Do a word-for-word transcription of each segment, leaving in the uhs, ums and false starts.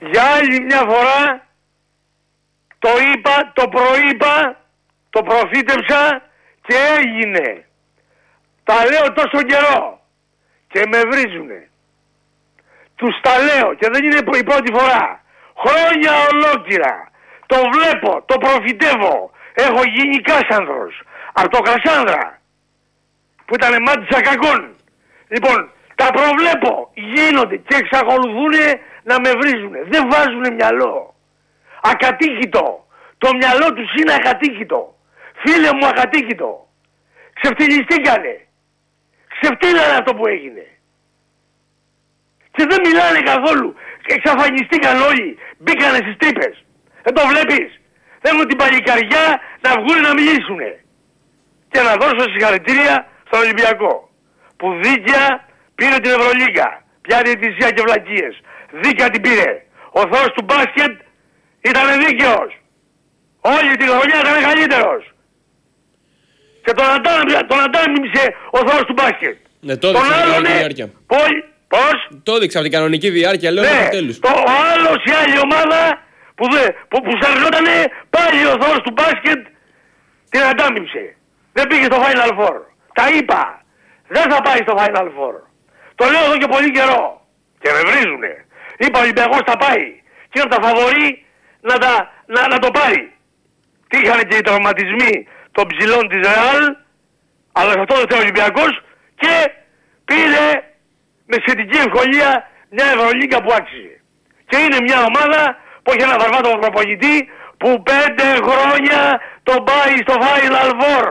Για άλλη μια φορά το είπα, το προείπα, το προφήτεψα και έγινε. Τα λέω τόσο καιρό και με βρίζουνε. Τους τα λέω και δεν είναι η πρώτη φορά. Χρόνια ολόκληρα. Το βλέπω, το προφητεύω. Έχω γίνει Κάσανδρος. Από το Κασάνδρα. Που ήταν μάτισσα κακών. Λοιπόν, τα προβλέπω. Γίνονται και εξακολουθούν να με βρίζουνε. Δεν βάζουνε μυαλό. Ακατοίκητο. Το μυαλό τους είναι ακατοίκητο. Φίλε μου, ακατοίκητο. Ξεφτυλιστήκανε. Ξεφτύλανε αυτό που έγινε. Και δεν μιλάνε καθόλου. Εξαφανιστήκαν όλοι. Μπήκανε στις τρύπες. Δεν το βλέπεις. Θέλουν την παλικαριά να βγουν να μιλήσουνε. Και να δώσω συγχαρητήρια στον Ολυμπιακό. Που δίκαια πήρε την Ευρωλίγκα. Πια διαιτησία και βλακίες. Δίκαια την πήρε. Ο Θεός του μπάσκετ ήταν δίκαιος. Όλη τη χρονιά ήταν καλύτερος. Και τον αντάμιμησε ο Θεός του μπάσκετ. Ναι, το έδειξε από την κανονική διάρκεια. Πώς? Το έδειξε από την κανονική διάρκεια, λέω, ναι, τέλους. Το άλλος η άλλη ομάδα που, δε, που, που σαρνότανε πάλι ο Θεός του μπάσκετ την αντάμιμησε. Δεν πήγε στο Final Four. Τα είπα. Δεν θα πάει στο Final Four. Το λέω εδώ και πολύ καιρό. Και με βρίζουνε. Είπα ο Ολυμπιακός θα πάει. Και είναι από τα φαβορί να, τα, να, να το πάρει. Τι είχαν και οι τραυματισμοί των ψηλών της Ρεάλ. Αλλά σε αυτό το Ολυμπιακός. Και πήρε με σχετική ευκολία μια Ευρωλίγκα που άξιζε. Και είναι μια ομάδα που έχει ένα βαρβάτο προπονητή που πέντε χρόνια τον πάει στο Final Four.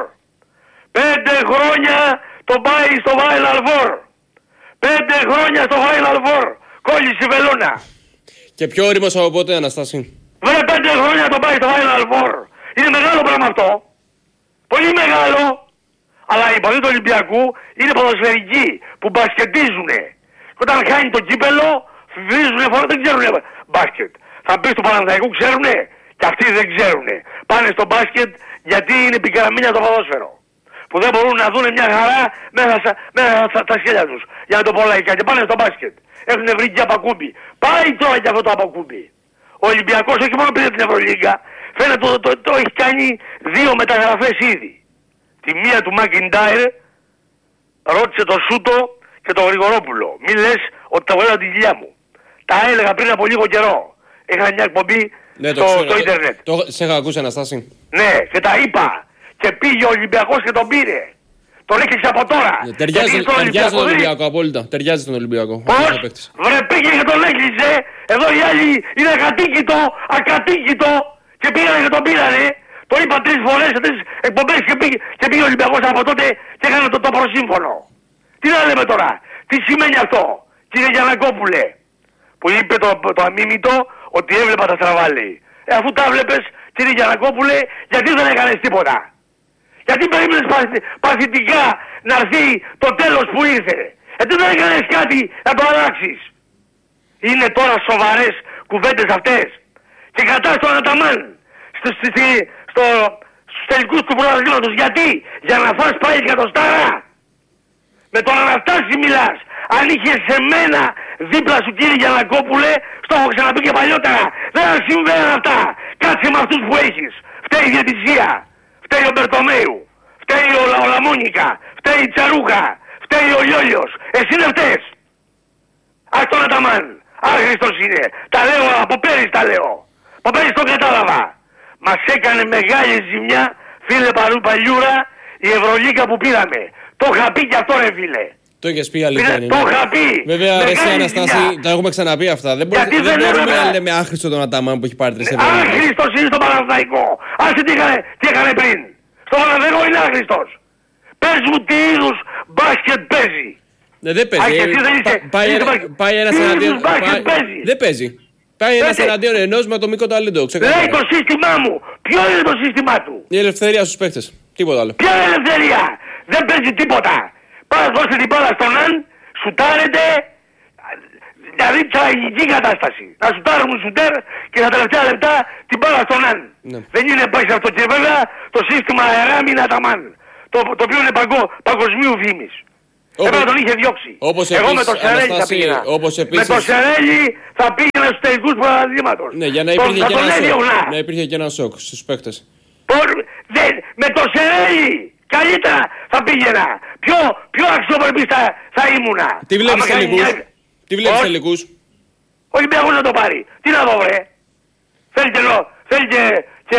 Πέντε χρόνια τον πάει στο Final Four. Πέντε χρόνια στο Final Four. Κόλλησε η Βελόνα. Και πιο όριμος από ποτέ, Αναστάση. Βρε πέντε χρόνια τον πάει στο Final Four. Είναι μεγάλο πράγμα αυτό. Πολύ μεγάλο. Αλλά η παδί του Ολυμπιακού είναι ποδοσφαιρικοί που μπασκετίζουνε. Και όταν χάνει το κύπελο, βρίζουνε φορά, δεν ξέρουνε μπάσκετ. Θα πει του Παναθηναϊκού, ξέρουνε, και αυτοί δεν ξέρουνε. Πάνε στο μπάσκετ γιατί είναι πικραμμένα το ποδόσφαιρο. Που δεν μπορούν να δουν μια χαρά μέσα στα, μέσα στα, στα σχέδια τους. Για να το πω λαϊκά. Και πάνε στο μπάσκετ. Έχουν βρει και απακούμπι. Πάει τώρα και αυτό το απακούμπι. Ο Ολυμπιακός όχι μόνο πήρε την Ευρωλίγκα, φαίνεται το, το, το, το έχει κάνει δύο μεταγραφές ήδη. Τη μία του Μακιντάιρ, ρώτησε το Σούτο και το Γρηγορόπουλο. Μη λες ότι τα βγάλω τη δουλειά μου. Τα έλεγα πριν από λίγο καιρό. Είχα μια εκπομπή ναι, στο, ξέρω, στο ίντερνετ. Το, το, σε είχα ακούσει, Αναστάση. Ναι, και τα είπα. Και πήγε ο Ολυμπιακός και τον πήρε. Τον έκλεισε από τώρα. Ναι, ταιριάζει στον Ολυμπιακό, Ολυμπιακό, απόλυτα. Ταιριάζει στον Ολυμπιακό. Πώς? Βρε πήγε και τον έκλεισε. Εδώ οι άλλοι είναι ακατοίκητο, ακατοίκητο. Και πήγανε και τον πήρανε. Το είπα τρεις φορές σε τρεις εκπομπές και πήγε, και πήγε ο Ολυμπιακός από τότε και έκανε το, το προσύμφωνο. Τι να λέμε τώρα. Τι σημαίνει αυτό, κύριε Γιαννακόπουλε, που είπε το, το αμίμητο ότι έβλεπα τα στραβάλη. Ε, αφού τα βλέπεις, κύριε Γιαννακόπουλε, γιατί δεν έκανες τίποτα. Γιατί περίμενες παθητικά να έρθει το τέλος που ήρθε. Γιατί δεν έκανες κάτι να το αλλάξεις. Είναι τώρα σοβαρές κουβέντες αυτές. Και κατά στον Αταμάν, στο, στο, στο, στους τελικούς του πρωταθλήματος. Γιατί, για να φας πάλι εκατοστάρα. Με τον Αναστάση μιλάς. Αν είχες σε μένα δίπλα σου, κύριε Γιαννακόπουλε, στο έχω ξαναπεί και παλιότερα. Δεν συμβαίνουν αυτά. Κάτσε με αυτούς που έχεις. Φταίει η διαιτησία. Φταίει ο Μπερτομέου. Φταίει ο, ο Λαμόνικα. Φταίει η Τσαρούχα. Φταίει ο Λιόλιος. Εσύ δεν φταίς. Ας τον Αταμάν. Άχρηστος είναι. Τα λέω από πέρυσι, τα λέω. Από πέρυσι το κατάλαβα. Μας έκανε μεγάλη ζημιά, φίλε Παρού Παλιούρα, η Ευρωλίγκα που πήραμε. Το είχα πει κι αυτό, ρε φίλε. Το είχες πει, αλήθεια είναι. Το είχα πει. Βέβαια, εσύ Αναστάση, τα έχουμε ξαναπεί αυτά. Δεν, μπορεί, δεν, δεν μπορούμε να λέμε άχρηστο τον Αταμάν που έχει πάρει τρεις Ευρωλίγκα. Άχρηστος είναι στο Παναθηναϊκό. Άσε τι έκανε, τι έκανε πριν. Στο Παναθηναϊκό είναι άχρηστος. Πες μου τι είδους μπάσκετ παίζει. Ναι, δεν παίζει. Πάει ένας εναντίον. Δεν παίζει. Πάει ένας εναντίον ενός με ατομικό ταλέντο. Λέει το σύστημά μου. Ποιο είναι το σύστημά του. Η ελευθερία στους παίχτες. Τίποτα άλλο. Ποια ελευθερία. Δεν παίζει τίποτα. Πάει δώσε την μπάλα στον Αν, σουτάρετε. Δηλαδή τραγική κατάσταση. Να σουτάρουν σουτέρ και στα τελευταία λεπτά την μπάλα στον Αν. Ναι. Δεν είναι πάει αυτό. Και βέβαια το σύστημα αεράμινα Αταμάν. Το, το οποίο είναι παγκο, παγκοσμίου φήμης. Έπρεπε να τον είχε διώξει. Όπως Εγώ επίσης, με το Σερέλι θα πήγαινα. Όπως επίσης... Με το Σερέλι θα πήγαινα στους τελικούς πρωταθλήματος. Ναι, για να υπήρχε, και ένα, σοκ. να υπήρχε και ένα σοκ στους παίκτες. Με το Σερέλι καλύτερα θα πήγαινα. Πιο, πιο αξιοπρεπής θα, θα ήμουνα. Τι βλέπεις τελικούς. Μια... Τι βλέπεις τελικούς. Ο Ολυμπιακός να το πάρει. Τι να δω βρε. Θέλει και, θέλει και, και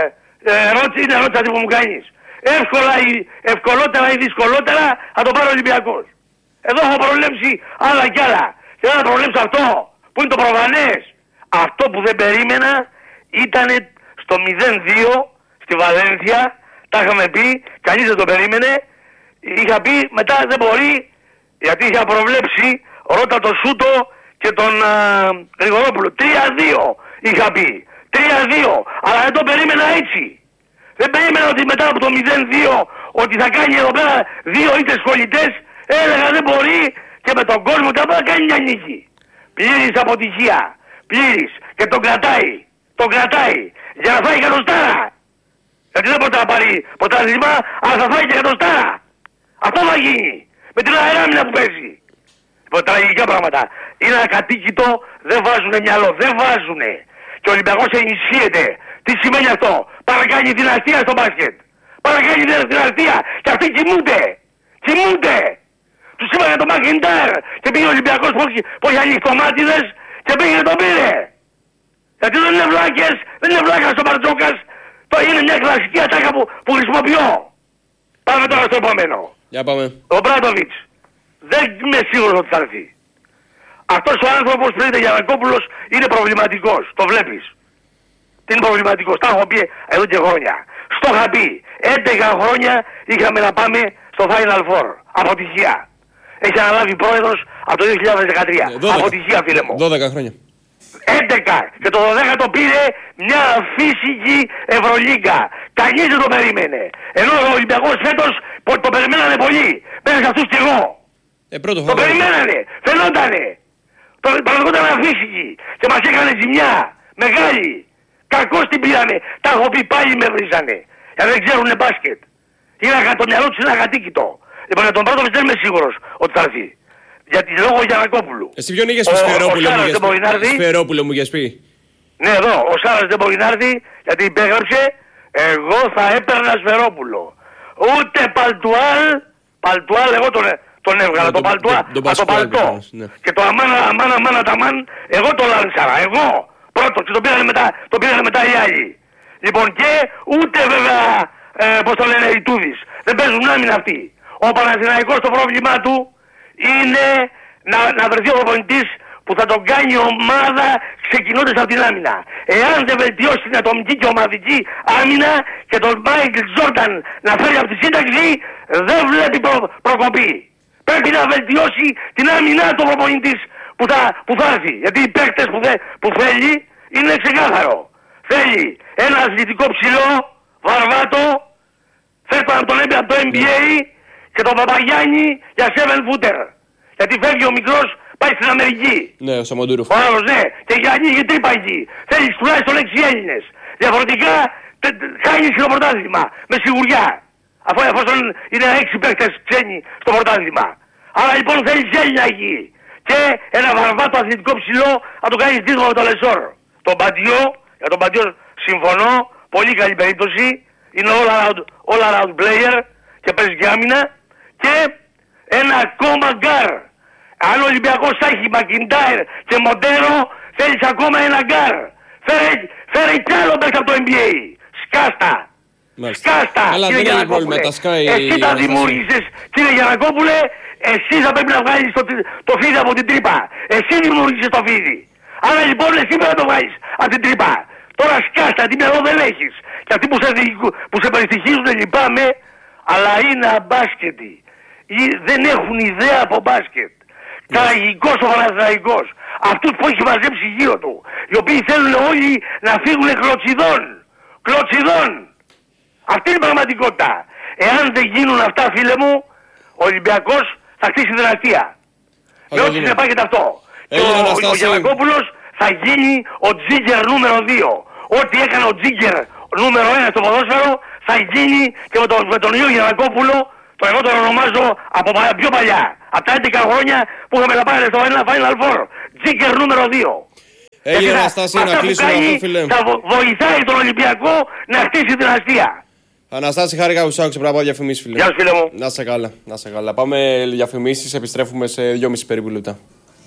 ε, ερώτηση, είναι ερώτηση που μου κάνεις. Εύκολα ή, ευκολότερα ή δυσκολότερα θα το πάρει ο Ολυμπιακός. Εδώ έχω προβλέψει άλλα κι άλλα. Και δεν θα προβλέψω αυτό που είναι το προφανές. Αυτό που δεν περίμενα ήταν στο μηδέν δύο στη Βαλένθια. Τα είχαμε πει, κανείς δεν το περίμενε. Είχα πει μετά δεν μπορεί, γιατί είχα προβλέψει ρώτα το Σούτο και τον Γρηγορόπουλο. τρία δύο είχα πει. τρία δύο. Αλλά δεν το περίμενα έτσι. Δεν περίμενα ότι μετά από το μηδέν δύο ότι θα κάνει εδώ πέρα δύο ήττες σχολητές. Έλεγα δεν μπορεί και με τον κόσμο τα θα κάνει μια νίκη. Πλήρης αποτυχία. Πλήρης. Και τον κρατάει. Τον κρατάει. Για να φάει εκατοστάρα. Γιατί δεν μπορεί να πάρει πρωτάθλημα, αλλά θα φάει και εκατοστάρα. Αυτό θα γίνει. Με την αεράμινα που παίζει. Λοιπόν, τραγικά πράγματα. Είναι ακατοίκητο, δεν βάζουνε μυαλό. Δεν βάζουνε. Και ο Ολυμπιακός ενισχύεται. Τι σημαίνει αυτό. Παρακάνει δυναστεία στο μπάσκετ. Παρακάνει δυναστεία. Και αυτοί κοιμούνται. Κοιμούνται. Τους είπα για τον Μακιντάρ και πήγε ο Ολυμπιακός που έχει ανοιχτομάτιδες και πήγε και τον πήρε. Γιατί δεν είναι βλάκες, δεν είναι βλάκας ο Μπαρτζόκας. Το είναι μια κλασική ατάκα που, που χρησιμοποιώ. Πάμε τώρα στο επόμενο. Για πάμε. Ο Μπράντοβιτς. Δεν είμαι σίγουρος ότι θα έρθει. Αυτός ο άνθρωπος που είναι Γιαννακόπουλος είναι προβληματικός. Το βλέπεις. Τι είναι προβληματικός. Τα έχω πει εδώ και χρόνια. Στο είχα πει. έντεκα χρόνια είχαμε να πάμε στο Final Four. Αποτυχία. Έχει αναλάβει πρόεδρος από το δύο χιλιάδες δεκατρία. δώδεκα. Αποτυχία φίλε μου. δώδεκα χρόνια. έντεκα. Και το δώδεκα το πήρε μια φυσική Ευρωλίγκα. Κανείς δεν το περίμενε. Ενώ ο Ολυμπιακός φέτος το περιμένανε πολύ. Μέσα σε αυτούς κι εγώ. Ε, πρώτο το περιμένανε. Φαινότανε. Το παραδόταν φυσική. Και μας έκανε ζημιά. Μεγάλη. Κακώς την πήρανε. Τα έχω πει πάλι με βρίζανε. Γιατί δεν ξέρουνε μπάσκετ. Είναι, το μυαλό τους είναι ακατοίκητο. Λοιπόν, για τον πρώτο δεν είμαι σίγουρος ότι θα έρθει. Γιατί λόγω Γιαννακόπουλου. Εσύ ποιον είχες πει, Σφερόπουλο μου είχες πει. Ναι, εδώ, ο Σάρας δεν μπορεί να έρθει γιατί υπέγραψε. Εγώ θα έπαιρνα Σφερόπουλο. Ούτε Παλτουάλ, Παλτουάλ εγώ τον, τον έβγαλα, τον Παλτουάλ, το Παλτό. Και το αμάνα, αμάνα, αμάνα, ταμάν, εγώ το λάνσαρα, εγώ. Πρώτος, και το πήρανε μετά, το πήρανε μετά οι άλλοι. Λοιπόν, και ούτε βέβαια, ε, πώς το λένε, οι Τούδης. Δεν παίζουν άμυνα αυτοί. Ο Παναθηναϊκός το πρόβλημά του είναι να, να βρεθεί ο προπονητής που θα τον κάνει ομάδα ξεκινώντας από την άμυνα. Εάν δεν βελτιώσει την ατομική και ομαδική άμυνα και τον Μάικλ Τζόρνταν να φέρει από τη σύνταξη, δεν βλέπει προ, προκοπή. Πρέπει να βελτιώσει την άμυνα του προπονητής που θα, που θα έρθει. Γιατί οι παίκτες που, θε, που θέλει είναι ξεκάθαρο. Θέλει ένα αθλητικό ψηλό, βαρβάτο, φέτο από τον από το N B A και τον Παπαγιάννη για seven footer. Γιατί φεύγει ο μικρός, πάει στην Αμερική. Ναι, ο Σαμοντούροφ. Ο άλλος, ναι. Και για ανοίγει τρύπα εκεί. Θέλεις τουλάχιστον έξι Έλληνες. Διαφορετικά χάνεις και το πρωτάθλημα. Με σιγουριά. Αφού εφόσον είναι έξι παίκτες ξένοι στο πρωτάθλημα. Άρα λοιπόν θέλεις Έλληνα εκεί. Και ένα βαρβάτο αθλητικό ψηλό να το κάνεις δίδυμο με το Λεσόρ. Τον Παντιό, για τον Παντιό συμφωνώ. Πολύ καλή περίπτωση. Είναι all around, all around player και παίζει και άμυνα. Και ένα ακόμα γκάρ. Αν ο Ολυμπιακός θα έχει Μακιντάιρ και Μοντέρο, θέλεις ακόμα ένα γκάρ. Φέρε, φέρε κι άλλο μέσα από το N B A. Σκάστα. Μάλιστα. Σκάστα. Αλλά δεν έχει πρόβλημα, τα σκάει. Εσύ τα δημιούργησες, κύριε Γιαννακόπουλε. Εσύ θα πρέπει να βγάλεις το, το φίδι από την τρύπα. Εσύ δημιούργησες το φίδι. Άρα λοιπόν εσύ πρέπει να το βγάλεις από την τρύπα. Τώρα σκάστα, τι μυαλό δεν έχεις. Και αυτοί που σε, που σε περιστοιχίζουν λυπάμαι, αλλά είναι αμπάσκετοι. Δεν έχουν ιδέα από μπάσκετ. Τραγικός ο Παναθηναϊκός. Αυτούς που έχει μαζέψει γύρω του. Οι οποίοι θέλουν όλοι να φύγουν κλωτσιδών. Κλωτσιδών. Αυτή είναι η πραγματικότητα. Εάν δεν γίνουν αυτά φίλε μου, ο Ολυμπιακός θα χτίσει δυναστεία. Με ό,τι συνεπάγεται αυτό. Και ο, ο Γιαννακόπουλος θα γίνει ο Τζίγκερ νούμερο δύο. Ό,τι έκανε ο Τζίγκερ νούμερο ένα στο ποδόσφαιρο θα γίνει και με τον, με τον Ιω Γιαννακόπουλο Το εγώ τον ονομάζω από πιο παλιά. Από τα έντεκα χρόνια που είχαμε να πάει στο Final Four. Τζίκερ νούμερο δύο. Έγινε Αναστάση, να κλείσουμε αυτό, φίλε. Θα βοηθάει τον Ολυμπιακό να χτίσει δυναστεία. Αναστάση, χάρηκα που σ' άκουσα, πράγμα διαφημίσεις, φίλε. Γεια σου, φίλε μου. Να σε καλά, να σε καλά. Πάμε διαφημίσεις, επιστρέφουμε σε δυόμιση περίπου λεπτά.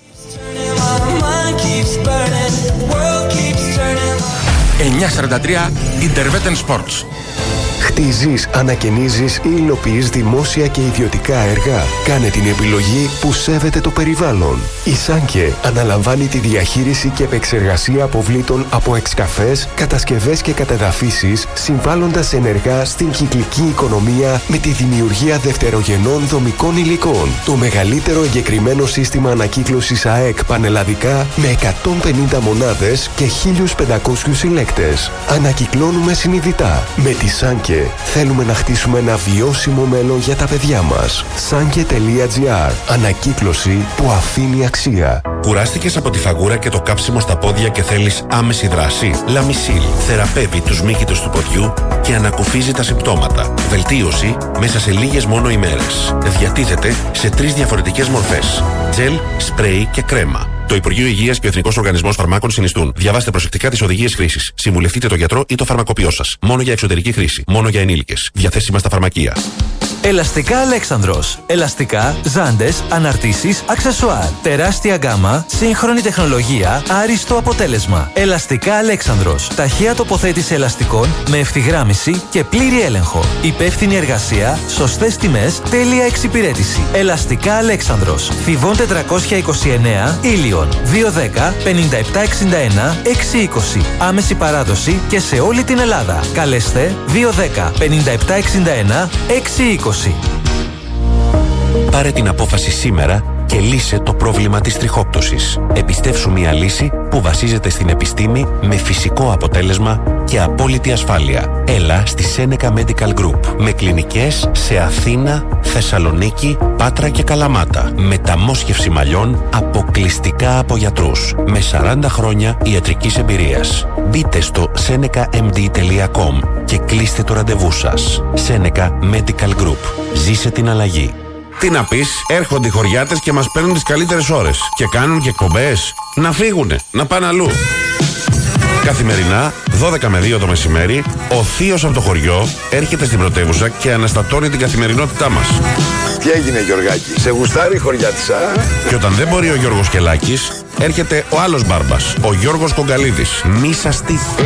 εννιακόσια σαράντα τρία Interveten Sports. Χτίζεις, ανακαινίζεις ή υλοποιείς δημόσια και ιδιωτικά έργα. Κάνε την επιλογή που σέβεται το περιβάλλον. Η Σάνκε αναλαμβάνει τη διαχείριση και επεξεργασία αποβλήτων από εξκαφές, κατασκευές και κατεδαφίσεις, συμβάλλοντας ενεργά στην κυκλική οικονομία με τη δημιουργία δευτερογενών δομικών υλικών. Το μεγαλύτερο εγκεκριμένο σύστημα ανακύκλωσης ΑΕΚ πανελλαδικά με εκατόν πενήντα μονάδες και χίλιους πεντακόσιους συλλέκτες. Ανακυκλώνουμε συνειδητά. Με τη Σάνκε θέλουμε να χτίσουμε ένα βιώσιμο μέλλον για τα παιδιά μας. Sanke τελεία τζι άρ. Ανακύκλωση που αφήνει αξία. Κουράστηκες από τη φαγούρα και το κάψιμο στα πόδια και θέλεις άμεση δράση? Λαμισίλ θεραπεύει τους μύχητους του ποδιού και ανακουφίζει τα συμπτώματα. Βελτίωση μέσα σε λίγες μόνο ημέρες. Διατίθεται σε τρεις διαφορετικές μορφές: τζελ, σπρέι και κρέμα. Το Υπουργείο Υγείας και ο Εθνικός Οργανισμός Φαρμάκων συνιστούν. Διαβάστε προσεκτικά τις οδηγίες χρήσης. Συμβουλευτείτε τον γιατρό ή το φαρμακοποιό σας. Μόνο για εξωτερική χρήση. Μόνο για ενήλικες. Διαθέσιμα στα φαρμακεία. Ελαστικά Αλέξανδρος. Ελαστικά, ζάντες, αναρτήσεις, αξεσουάρ. Τεράστια γκάμα, σύγχρονη τεχνολογία, άριστο αποτέλεσμα. Ελαστικά Αλέξανδρος. Ταχεία τοποθέτηση ελαστικών με ευθυγράμμιση και πλήρη έλεγχο. Υπεύθυνη εργασία, σωστές τιμές, τέλεια εξυπηρέτηση. Ελαστικά Αλέξανδρος. Θηβών τετρακόσια είκοσι εννέα, Ήλιον. δύο δέκα πενήντα επτά εξήντα ένα εξακόσια είκοσι. Άμεση παράδοση και σε όλη την Ελλάδα. Καλέστε δύο δέκα πενήντα επτά εξήντα ένα εξακόσια είκοσι. Πάρε την απόφαση σήμερα και λύσε το πρόβλημα της τριχόπτωσης. Επιστεύσου μια λύση που βασίζεται στην επιστήμη με φυσικό αποτέλεσμα και απόλυτη ασφάλεια. Έλα στη Seneca Medical Group με κλινικές σε Αθήνα, Θεσσαλονίκη, Πάτρα και Καλαμάτα. Μεταμόσχευση μαλλιών αποκλειστικά από γιατρούς με σαράντα χρόνια ιατρικής εμπειρίας. Μπείτε στο seneca m d τελεία com και κλείστε το ραντεβού σας. Seneca Medical Group. Ζήσε την αλλαγή. Τι να πεις, έρχονται οι χωριάτες και μας παίρνουν τις καλύτερες ώρες και κάνουν και εκπομπές. Να φύγουνε, να πάνε αλλού. Καθημερινά, δώδεκα με δύο το μεσημέρι, ο θείος από το χωριό έρχεται στην πρωτεύουσα και αναστατώνει την καθημερινότητά μας. Τι έγινε, Γιωργάκη, σε γουστάρει η χωριάτισσα? Και όταν δεν μπορεί ο Γιώργος Κελάκης, έρχεται ο άλλος μπάρμπας, ο Γιώργος Κογκαλίδης. Μη σας τύχει.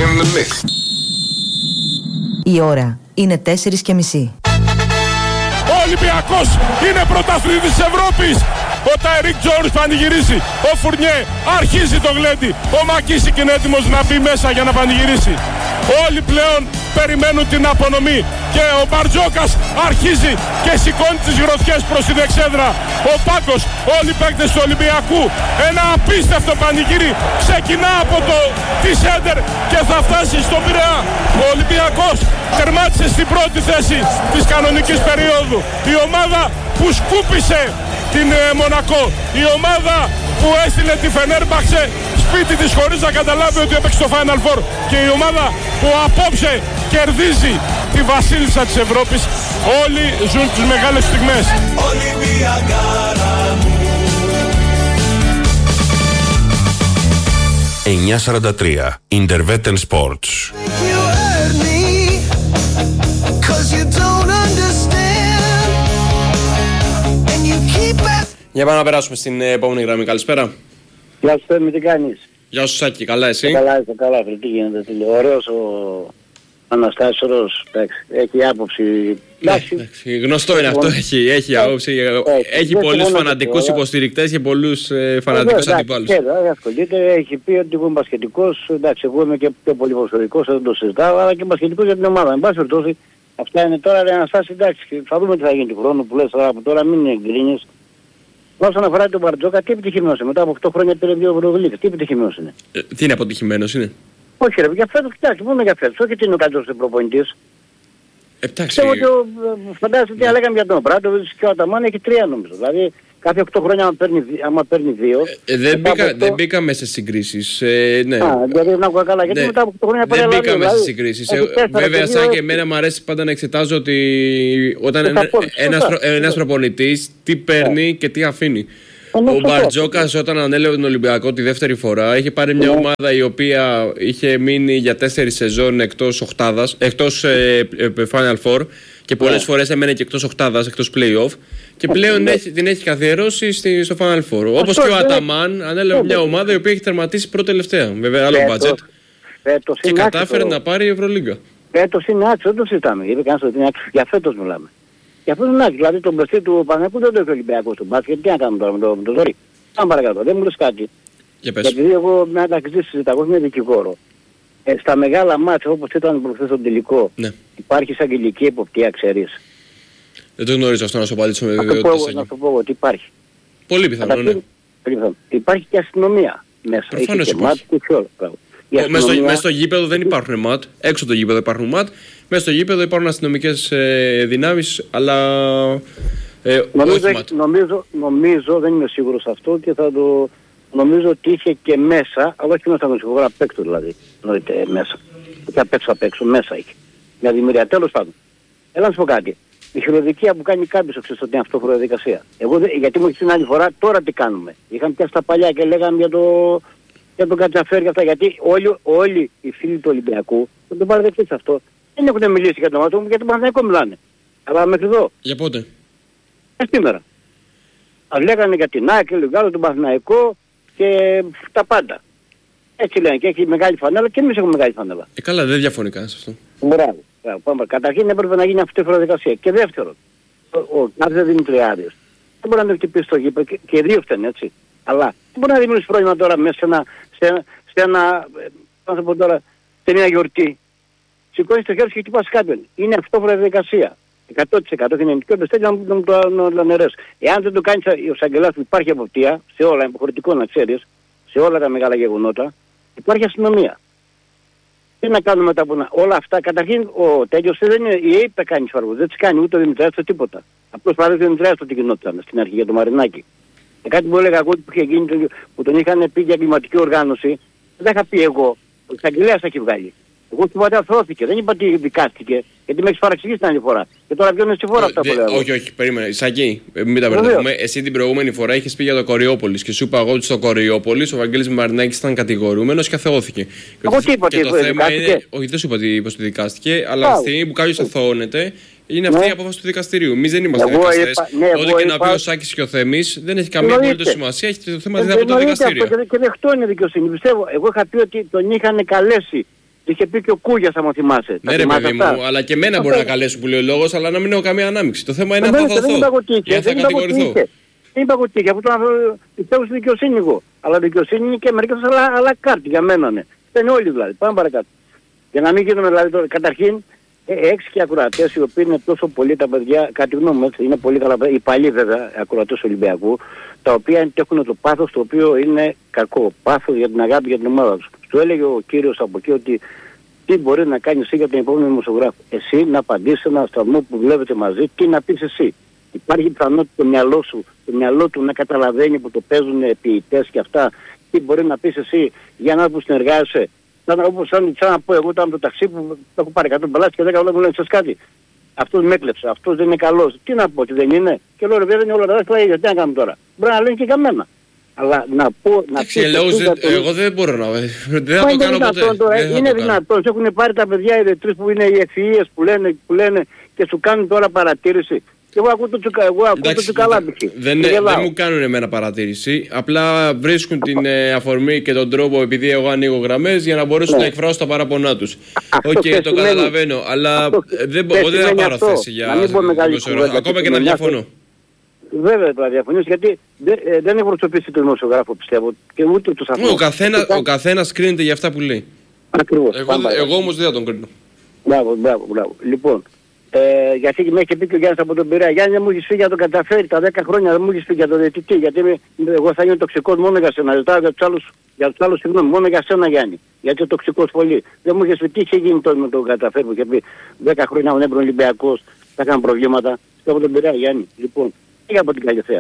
Η ώρα είναι τέσσερις και μισή. Ο Ολυμπιακός είναι πρωταθλητής της Ευρώπης. Ο Τάιρικ Τζόνς πανηγυρίζει. Ο Φουρνιέ αρχίζει το γλέντι. Ο Μακίσικ είναι έτοιμος να μπει μέσα για να πανηγυρίσει. Όλοι πλέον περιμένουν την απονομή. Και ο Μπαρτζόκας αρχίζει και σηκώνει τις γροθιές προς την εξέδρα. Ο Πάκος, όλοι οι παίκτες του Ολυμπιακού. Ένα απίστευτο πανηγύρι ξεκινά από το Τισέντερ και θα φτάσει στον Πειραιά. Ο Ολυμπιακός τερμάτισε στην πρώτη θέση της κανονικής περίοδου. Η ομάδα που σκούπισε την ε, Μονακό. Η ομάδα που έστειλε τη Φενέρμπαξε σπίτι της χωρίς να καταλάβει ότι έπαιξε στο Final Four. Και η ομάδα που απόψε κερδίζει τη βασίλισσα της Ευρώπης. Όλοι ζουν τις μεγάλες στιγμές. εννιακόσια σαράντα τρία Interveten Sports. Για πάμε να περάσουμε στην επόμενη γραμμή. Καλησπέρα. Γεια σου, Θέμη, τι κάνεις? Γεια σου, Σάκη, καλά εσύ? Καλά, είσαι καλά, φίλε, τι γίνεται, φίλε. Ωραίος ο Αναστάσιος, εντάξει, έχει άποψη. Εντάξει, γνωστό είναι αυτό, έχει, έχει άποψη. Έχει, έχει πολλούς φανατικούς υποστηρικτές και πολλούς ε, φανατικούς αντιπάλους. Ναι, ασχολείται, έχει πει ότι είμαι μπασκετικός, εντάξει, εγώ είμαι και πιο πολύ ποδοσφαιρικός, δεν το συζητάω, αλλά και μπασκετικός για την ομάδα. Εν πάση περιπτώσει, αυτά είναι τώρα, ρε Αναστάση, εντάξει, θα δούμε τι θα γίνει του χρόνου που λες τώρα από τώρα, μην εγκρίνεις. Όσον αφορά τον Μπαρτζόκα, τι επιτυχημένος είναι? Μετά από οκτώ χρόνια πήρε δύο Ευρωλίγκες. Τι επιτυχημένος είναι? Ε, τι είναι αποτυχημένος είναι? Όχι ρε, για φέτος, κοιτάξτε, πούμε για φέτος. Όχι ότι είναι ο καλύτερος προπονητής. Εντάξει. Ξέρω ότι φαντάζεστε τι λέγαμε για τον Μπράντοβιτς και ο Αταμάν έχει τρία νομίζω. Δηλαδή Κάθε οκτώ χρόνια άμα παίρνει, άμα παίρνει δύο... Ε, δεν, μπήκα, αυτό... δεν μπήκαμε σε συγκρίσεις. Ε, ναι. Α, δηλαδή δεν άκουγα καλά, γιατί ναι. μετά από οκτώ χρόνια δεν παίρνει μπήκαμε δηλαδή, σε συγκρίσεις. Ε, βέβαια, σαν και εμένα μου αρέσει πάντα να εξετάζω ότι όταν ένα, ένας, προ, ένας προπονητής τι παίρνει yeah. και τι αφήνει. Ο Μπαρτζόκας όταν ανέλαβε τον Ολυμπιακό τη δεύτερη φορά είχε πάρει μια ομάδα η οποία είχε μείνει για τέσσερις σεζόν εκτός οκτάδας, εκτός ε, ε, Final Four και πολλές yeah. φορές έμενε και εκτός οκτάδας, εκτός play-off και πλέον yeah. έχει, την έχει καθιερώσει στη, στο Final Four. Όπως και ο Αταμάν ανέλαβε μια ομάδα η οποία έχει τερματίσει πρώτη-τελευταία. Βέβαια άλλο budget και κατάφερε να πάρει η Ευρωλίγκα. Φέτος είναι άξιο, δεν το συζητάμε. Είπε κανένας ότι είναι άξιο. Για φέτος μιλάμε. Για αυτό είναι άξιο. Δηλαδή τον μπροστή του Παναγικού δεν το έχει ο Ολυμπιακός στον μπάσκετ. Τι να κάνουμε τώρα με το, με το ζόρι. Αν παρακαλώ, δεν μου λες κάτι. Για πες. Γιατί εγώ με ανταξητήσεις συζητάω, είμαι δικηγόρο. Ε, στα μεγάλα μάτια όπως ήταν προχθές στον τελικό, ναι. υπάρχει εισαγγελική εποπτεία, ξέρεις. Δεν το γνωρίζω αυτό να σου απαντήσω με βεβαιότητα. Να σου πω ότι υπάρχει. Πολύ πιθανό, ναι. Υπάρχει και αστυνομία μέσα. Προφανώς υπάρχει. Μέσα στο, στο γήπεδο δεν υπάρχουν ματ. Έξω από το γήπεδο υπάρχουν ματ. Μέσα στο γήπεδο υπάρχουν αστυνομικές ε, δυνάμεις, αλλά ε, νομίζω, όχι ματ. Νομίζω, νομίζω, δεν είμαι σίγουρος αυτό και θα το... Νομίζω ότι είχε και μέσα, αλλά όχι μέσα στον ψυχογράφο, απ' έξω δηλαδή. Εννοείται μέσα. Και απ' έξω, απ' έξω, μέσα είχε. Για δημιουργία, τέλος πάντων. Έλα να σου πω κάτι. Η χειροδικία που κάνει κάποιος ξέρεις ότι είναι αυτό διαδικασία. Εγώ δεν, γιατί μου έχει την άλλη φορά, τώρα τι κάνουμε. Είχαν πιάσει τα παλιά και λέγαμε για το... για τον Κατσαφέρ και αυτά, γιατί όλοι, όλοι οι φίλοι του Ολυμπιακού, δεν τον παραδεχτείς αυτό, δεν έχουν μιλήσει για τον άτομο, γιατί τον Παναθηναϊκό μιλάνε. Αλλά μέχρι εδώ. Για πότε? Ε, σήμερα. Ας λέγανε για την Άκη, Λουγκάλο, τον Παναθηναϊκό και τα πάντα. Έτσι λένε και έχει μεγάλη φανέλα και εμείς έχουμε μεγάλη φανέλα. Ε, καλά, δεν διαφωνεί κανένας αυτό. Μπράβο. Μπράβο. Καταρχήν έπρεπε να γίνει αυτή η διαδικασία. Και δεύτερον, ο Νάρτζε Δημητριάδης δεν μπορεί να το χτυπήσει στο γήπεδο και, και δύο φταίνε, έτσι. Αλλά δεν μπορεί να δημιουργήσει πρόβλημα τώρα μέσα σε ένα, σε, σε ένα, πώς θα πω τώρα, σε μια γιορτή. Σηκώνεις το χέρι και χτυπάς κάποιον. Είναι αυτόφορα διαδικασία. εκατό τοις εκατό είναι και όντως θέλει να το λανερές. Εάν δεν το κάνεις ο εισαγγελάς που υπάρχει εποπτεία, σε όλα, υποχρεωτικό να ξέρεις, σε όλα τα μεγάλα γεγονότα, υπάρχει αστυνομία. Τι να κάνουμε μετά από να... όλα αυτά. Καταρχήν ο Τέλειος δεν είναι, η ΑΕΠ κάνει τις φαρμακούς, δεν τις κάνει ούτε ο Δημητριάδης ούτε τίποτα. Απλώς παράδειγμα ο Δημητριάδης το τι γινόταν στην αρχή για το Μαρινάκι. Και κάτι που έλεγα εγώ που είχε γίνει, που τον είχαν πει για κλιματική οργάνωση, δεν είχα πει εγώ, ο εισαγγελέας θα έχει βγάλει. Εγώ στην πατέρα αθρώθηκε, δεν είπα ότι δικάστηκε, γιατί με έχεις παραξηγήσει την άλλη φορά. Και τώρα βγαίνουν στη φορά αυτά που λέω. Όχι, όχι, περίμενε. Σάκη, μην τα μπερδεύουμε. Εσύ την προηγούμενη φορά είχες πει για το Κοριόπολης και σου είπα εγώ ότι στο Κοριόπολης ο Βαγγέλης Μαρινάκης ήταν κατηγορούμενος και αθωώθηκε. Εγώ τι είπα, και το θέμα είναι. Όχι, δεν σου είπα ότι δικάστηκε, αλλά τη στιγμή που κάποιος αθωώνεται. Είναι αυτή η απόφαση του δικαστηρίου. Εμείς δεν είμαστε δικαστές. Ό,τι και να πει ο Σάκης και ο Θέμης δεν έχει καμία απολύτως σημασία. Έχει το θέμα από το δικαστήριο. Και δεχτώ είναι δικαιοσύνη. Πιστεύω. Εγώ είχα πει ότι τον είχαν καλέσει. Το είχε πει και ο Κούγιας, άμα θυμάσαι. Ναι, ρε παιδί μου, αλλά και εμένα μπορεί να καλέσουν που λέει ο λόγος, αλλά να μην έχω καμία ανάμειξη. Το θέμα είναι να θα δοθώ. Για θα κατηγορηθώ. Δεν είπα εγώ τύχη, αφού τον πιστεύω στη δικαιοσύνη εγώ. Αλλά δικαιοσύνη είναι και μερικές αλλά κάρτη για μένα, ναι. Δεν είναι όλοι δηλαδή. Πάμε παρακάτω. Για να μην γίνουμε δηλαδή τώρα, καταρχήν, έξι και ακροατές οι οποίοι είναι τόσο πολλοί τα παιδιά, κάτι γνώμη μου, είναι πολύ καλά παιδιά, οι παλιοί βέβαια ακροατές Ολυμπιακού, τα οποία έχουν το πάθος το οποίο είναι κακό. Πάθος για την αγάπη για την ομάδα τους. Του έλεγε ο κύριος από εκεί ότι τι μπορεί να κάνεις εσύ για τον επόμενο δημοσιογράφο. Εσύ να απαντήσεις ένα σταθμό που δουλεύετε μαζί, τι να πεις εσύ. Υπάρχει πιθανότητα το μυαλό σου, το μυαλό του να καταλαβαίνει που το παίζουν ποιητές και αυτά. Τι μπορεί να πεις εσύ για να που συνεργάζεσαι. Σαν, όπως σαν, σαν να πω εγώ ήταν το ταξί που έχω πάρει εκατό πελάτες και δέκα μου λένε ξέρεις κάτι. Αυτός με έκλεψε, αυτός δεν είναι καλός. Τι να πω, ότι δεν είναι. Και λέω ρε βέβαια είναι όλα τα δάσκαλα ίδια, τι να κάνουμε τώρα. Μπορεί να λένε και για μένα. Αλλά να πω, να πει. Εγώ δεν μπορώ να. Δεν θα το κάνω ποτέ. Είναι δυνατόν. Έχουν πάρει τα παιδιά οι ρετρείς που είναι οι ευφυΐες που λένε, που λένε και σου κάνουν τώρα παρατήρηση. Και εγώ ακούω το τσουκα, εγώ ακούω το τσουκαλάπικη. Δεν, δεν μου κάνουν εμένα παρατήρηση. Απλά βρίσκουν την ε, αφορμή και τον τρόπο επειδή εγώ ανοίγω γραμμές για να μπορέσουν ναι. να εκφράσουν τα παραπονά τους. Οκ, okay, το καταλαβαίνω. Αλλά αυτό, δεν, δεν, δεν θα πάρω αυτό, θέση για δημοσιογράφο. Ακόμα και να διαφωνώ. Βέβαια το διαφωνείς γιατί δεν, ε, δεν έχω προσωπήσει τον δημοσιογράφο πιστεύω και ούτε τους ανθρώπους. Ο, καθένα, ο καθένας κρίνεται για αυτά που λέει. Ακριβώς. Εγώ, εγώ όμως δεν θα τον κρίνω. Μπράβο, μπράβο, μπράβο. Λοιπόν, ε, γιατί με έχει πει και ο Γιάννης από τον Πειραιά. Γιάννη δεν μου έχεις φύγει για τον Καταφέρι τα δέκα χρόνια, δεν μου έχεις φύγει για τον διαιτητή. Γιατί είμαι, εγώ θα είμαι τοξικός μόνο για σένα. Ζητάω για τους άλλους, για τους άλλους συγγνώμη, μόνο για σένα Γιάννη. Γιατί είσαι τοξικός πολύ. Δεν μου έχεις πει τι είχε γίνει τότε με τον Καταφέρι που είχε πει δέκα χρόνια ο Νέμπρον Ολυμπιακός, θα έκαναν προβλήματα. Και από τον Πειραιά Γιάννη. Λοιπόν, πήγα από την Καλυθέα.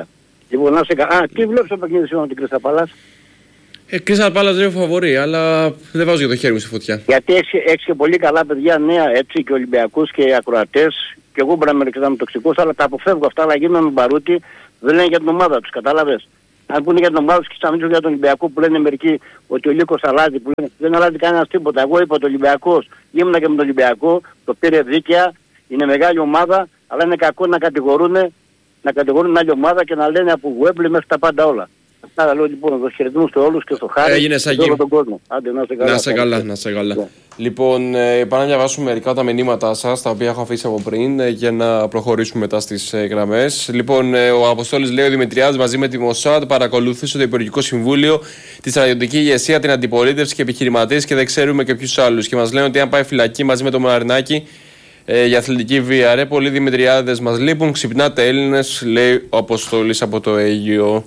Λοιπόν, να σε καλά. Α, τι βλέπεις το παιχνίδι σήμερα με την Κρίστα Πάλας? Ε, Κρίστα Πάλας είναι φαβορί, αλλά δεν βάζω για το χέρι μου στη φωτιά. Γιατί έχεις, έχεις και πολύ καλά παιδιά νέα, έτσι, και Ολυμπιακούς και ακροατές. Και εγώ μπορεί να είμαι εξετάμε τοξικός, αλλά τα αποφεύγω αυτά, αλλά γίνομαι με μπαρούτι, δεν λένε για την ομάδα τους, κατάλαβες. Αν πούνε για την ομάδα τους και σταματήσουν για τον Ολυμπιακό που λένε μερικοί ότι ο Λύκος αλλάζει, που λένε, δεν αλλάζει κανένας τίποτα. Εγώ είπα το Ολυμπιακός, ήμουνα και με τον Ολυμπιακό, το πήρε δίκαια, είναι μεγάλη ομάδα, αλλά είναι κακό να κατηγορούν, να κατηγορούν άλλη ομάδα και να λένε από Γουέμπλε μέχρι τα πάντα όλα. Αυτά λέω λοιπόν, το χαιρετισμούς σε όλους και στο Χάρη. Έγινε Σάκη. Τον κόσμο. Άντε, να σε καλά. Να σε καλά, να σε καλά. Yeah. Λοιπόν, ε, πάμε να διαβάσουμε μερικά τα μηνύματά σας, τα οποία έχω αφήσει από πριν, ε, για να προχωρήσουμε μετά στις ε, γραμμές. Λοιπόν, ε, ο Αποστόλης λέει: ο Δημητριάδης μαζί με τη Μοσάτ παρακολούθησε το Υπουργικό Συμβούλιο, τη στρατιωτική ηγεσία, την αντιπολίτευση και επιχειρηματίες και δεν ξέρουμε και ποιους άλλους. Και μας λένε ότι αν πάει φυλακή μαζί με το Μαρινάκι ε, για αθλητική βία. Ρε, πολλοί Δημητριάδες μας λείπουν. Ξυπνάτε Έλληνες, λέει ο Αποστόλης από το Αίγυο.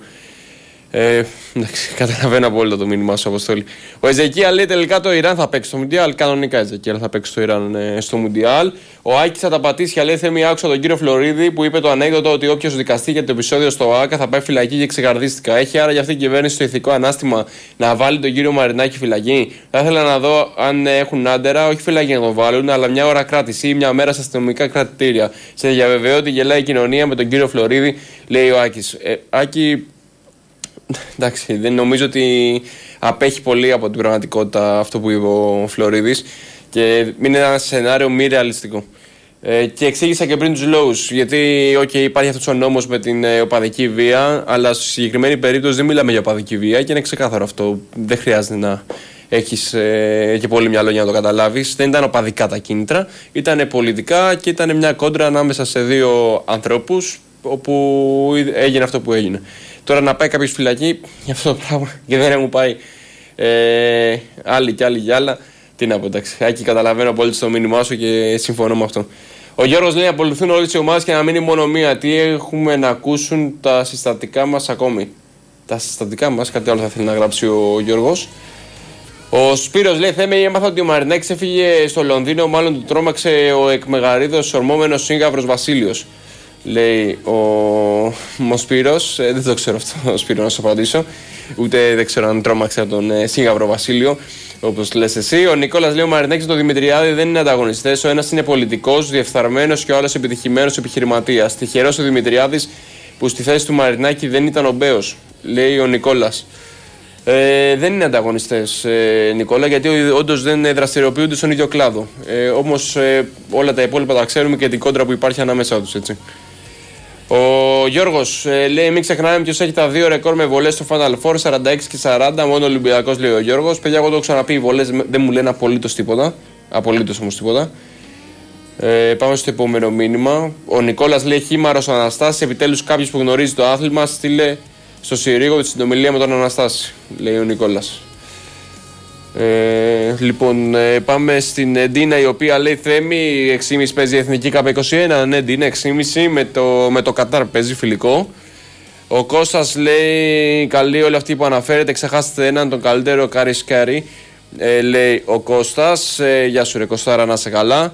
Ε, εντάξει, καταλαβαίνω απόλυτα το μήνυμά σου, Αποστόλη. Ο Εζεκία λέει τελικά το Ιράν θα παίξει στο Μουντιάλ. Κανονικά Εζεκία θα παίξει το Ιράν ε, στο Μουντιάλ. Ο Άκης θα τα πατήσει, λέει Θέμη, άκουσα τον κύριο Φλωρίδη που είπε το ανέκδοτο ότι όποιος δικαστεί για το επεισόδιο στο ΟΑΚΑ θα πάει φυλακή και ξεκαρδίστηκα. Έχει άρα για αυτή η κυβέρνηση το ηθικό ανάστημα να βάλει τον κύριο Μαρινάκη φυλακή? Θα ήθελα να δω αν έχουν άντερα, όχι φυλακή να τον βάλουν, αλλά μια ώρα κράτηση ή μια μέρα στα αστυνομικά κρατητήρια. Σε διαβεβαιώ ότι γελάει η κοινωνία με τον κύριο Φλωρίδη, λέει ο Άκης. Ε, Άκη. Εντάξει, δεν νομίζω ότι απέχει πολύ από την πραγματικότητα αυτό που είπε ο Φλωρίδης και είναι ένα σενάριο μη ρεαλιστικό. Ε, και εξήγησα και πριν τους λόγους. Γιατί okay, υπάρχει αυτός ο νόμος με την ε, οπαδική βία, αλλά στη συγκεκριμένη περίπτωση δεν μιλάμε για οπαδική βία και είναι ξεκάθαρο αυτό. Δεν χρειάζεται να έχεις ε, και πολύ μυαλό για να το καταλάβεις. Δεν ήταν οπαδικά τα κίνητρα, ήταν πολιτικά και ήταν μια κόντρα ανάμεσα σε δύο ανθρώπους όπου έγινε αυτό που έγινε. Τώρα να πάει κάποιος φυλακή για αυτό το πράγμα και δεν έχουν πάει ε, άλλοι και άλλοι και άλλα. Τι να πω, εντάξει. Άκη, καταλαβαίνω πολύ το μήνυμά σου και συμφωνώ με αυτό. Ο Γιώργος λέει: ακολουθούν όλες οι ομάδες και να μείνει μόνο μία. Τι έχουμε να ακούσουν τα συστατικά μας ακόμη? Τα συστατικά μας, κάτι άλλο θα θέλει να γράψει ο Γιώργος. Ο Σπύρος λέει: Θέμη, έμαθα ότι ο Μαρινάκης έφυγε στο Λονδίνο, μάλλον του τρόμαξε ο εκμεγαρίδος ορμόμενος σύγγαυρος Βασίλειος. Λέει ο, ο Σπύρος, ε, δεν το ξέρω αυτό, ο Σπύρο, να σου απαντήσω. Ούτε δεν ξέρω αν τρόμαξε από τον ε, σύγγαυρο Βασίλειο, όπως λες εσύ. Ο Νικόλας λέει: ο Μαρινάκης και το Δημητριάδη δεν είναι ανταγωνιστές. Ο ένας είναι πολιτικός, διεφθαρμένος και ο άλλος επιτυχημένος επιχειρηματίας. Τυχερός ο Δημητριάδης που στη θέση του Μαρινάκη δεν ήταν ο Μπέος, λέει ο Νικόλας. Ε, δεν είναι ανταγωνιστές, ε, Νικόλα, γιατί όντως δεν δραστηριοποιούνται στον ίδιο κλάδο. Ε, όμως ε, όλα τα υπόλοιπα τα ξέρουμε και την κόντρα που υπάρχει ανάμεσά τους, έτσι. Ο Γιώργος ε, λέει: μην ξεχνάμε ποιος έχει τα δύο ρεκόρ με βολές στο Final Four, σαράντα έξι και σαράντα. Μόνο Ολυμπιακός, λέει ο Γιώργος. Παιδιά, εγώ το έχω ξαναπεί: οι βολές δεν μου λένε απολύτως τίποτα. Απολύτως όμως τίποτα. Ε, πάμε στο επόμενο μήνυμα. Ο Νικόλας λέει: Χήμαρος Αναστάσης. Επιτέλους κάποιος που γνωρίζει το άθλημα στείλε στο Συρίγο τη συνομιλία με τον Αναστάση, λέει ο Νικόλας. Ε, λοιπόν, ε, πάμε στην Ντίνα, η οποία λέει: Θέμη, έξι και μισή παίζει η Εθνική Κάπα είκοσι ένα. Ναι, Ντίνα, έξι και μισή με το, με το Κατάρ παίζει φιλικό. Ο Κώστας λέει: καλή όλη αυτή που αναφέρετε, ξεχάσετε έναν, τον καλύτερο Καρισκάρη, ε, λέει ο Κώστας. Ε, γεια σου ρε Κωστάρα, να σε καλά.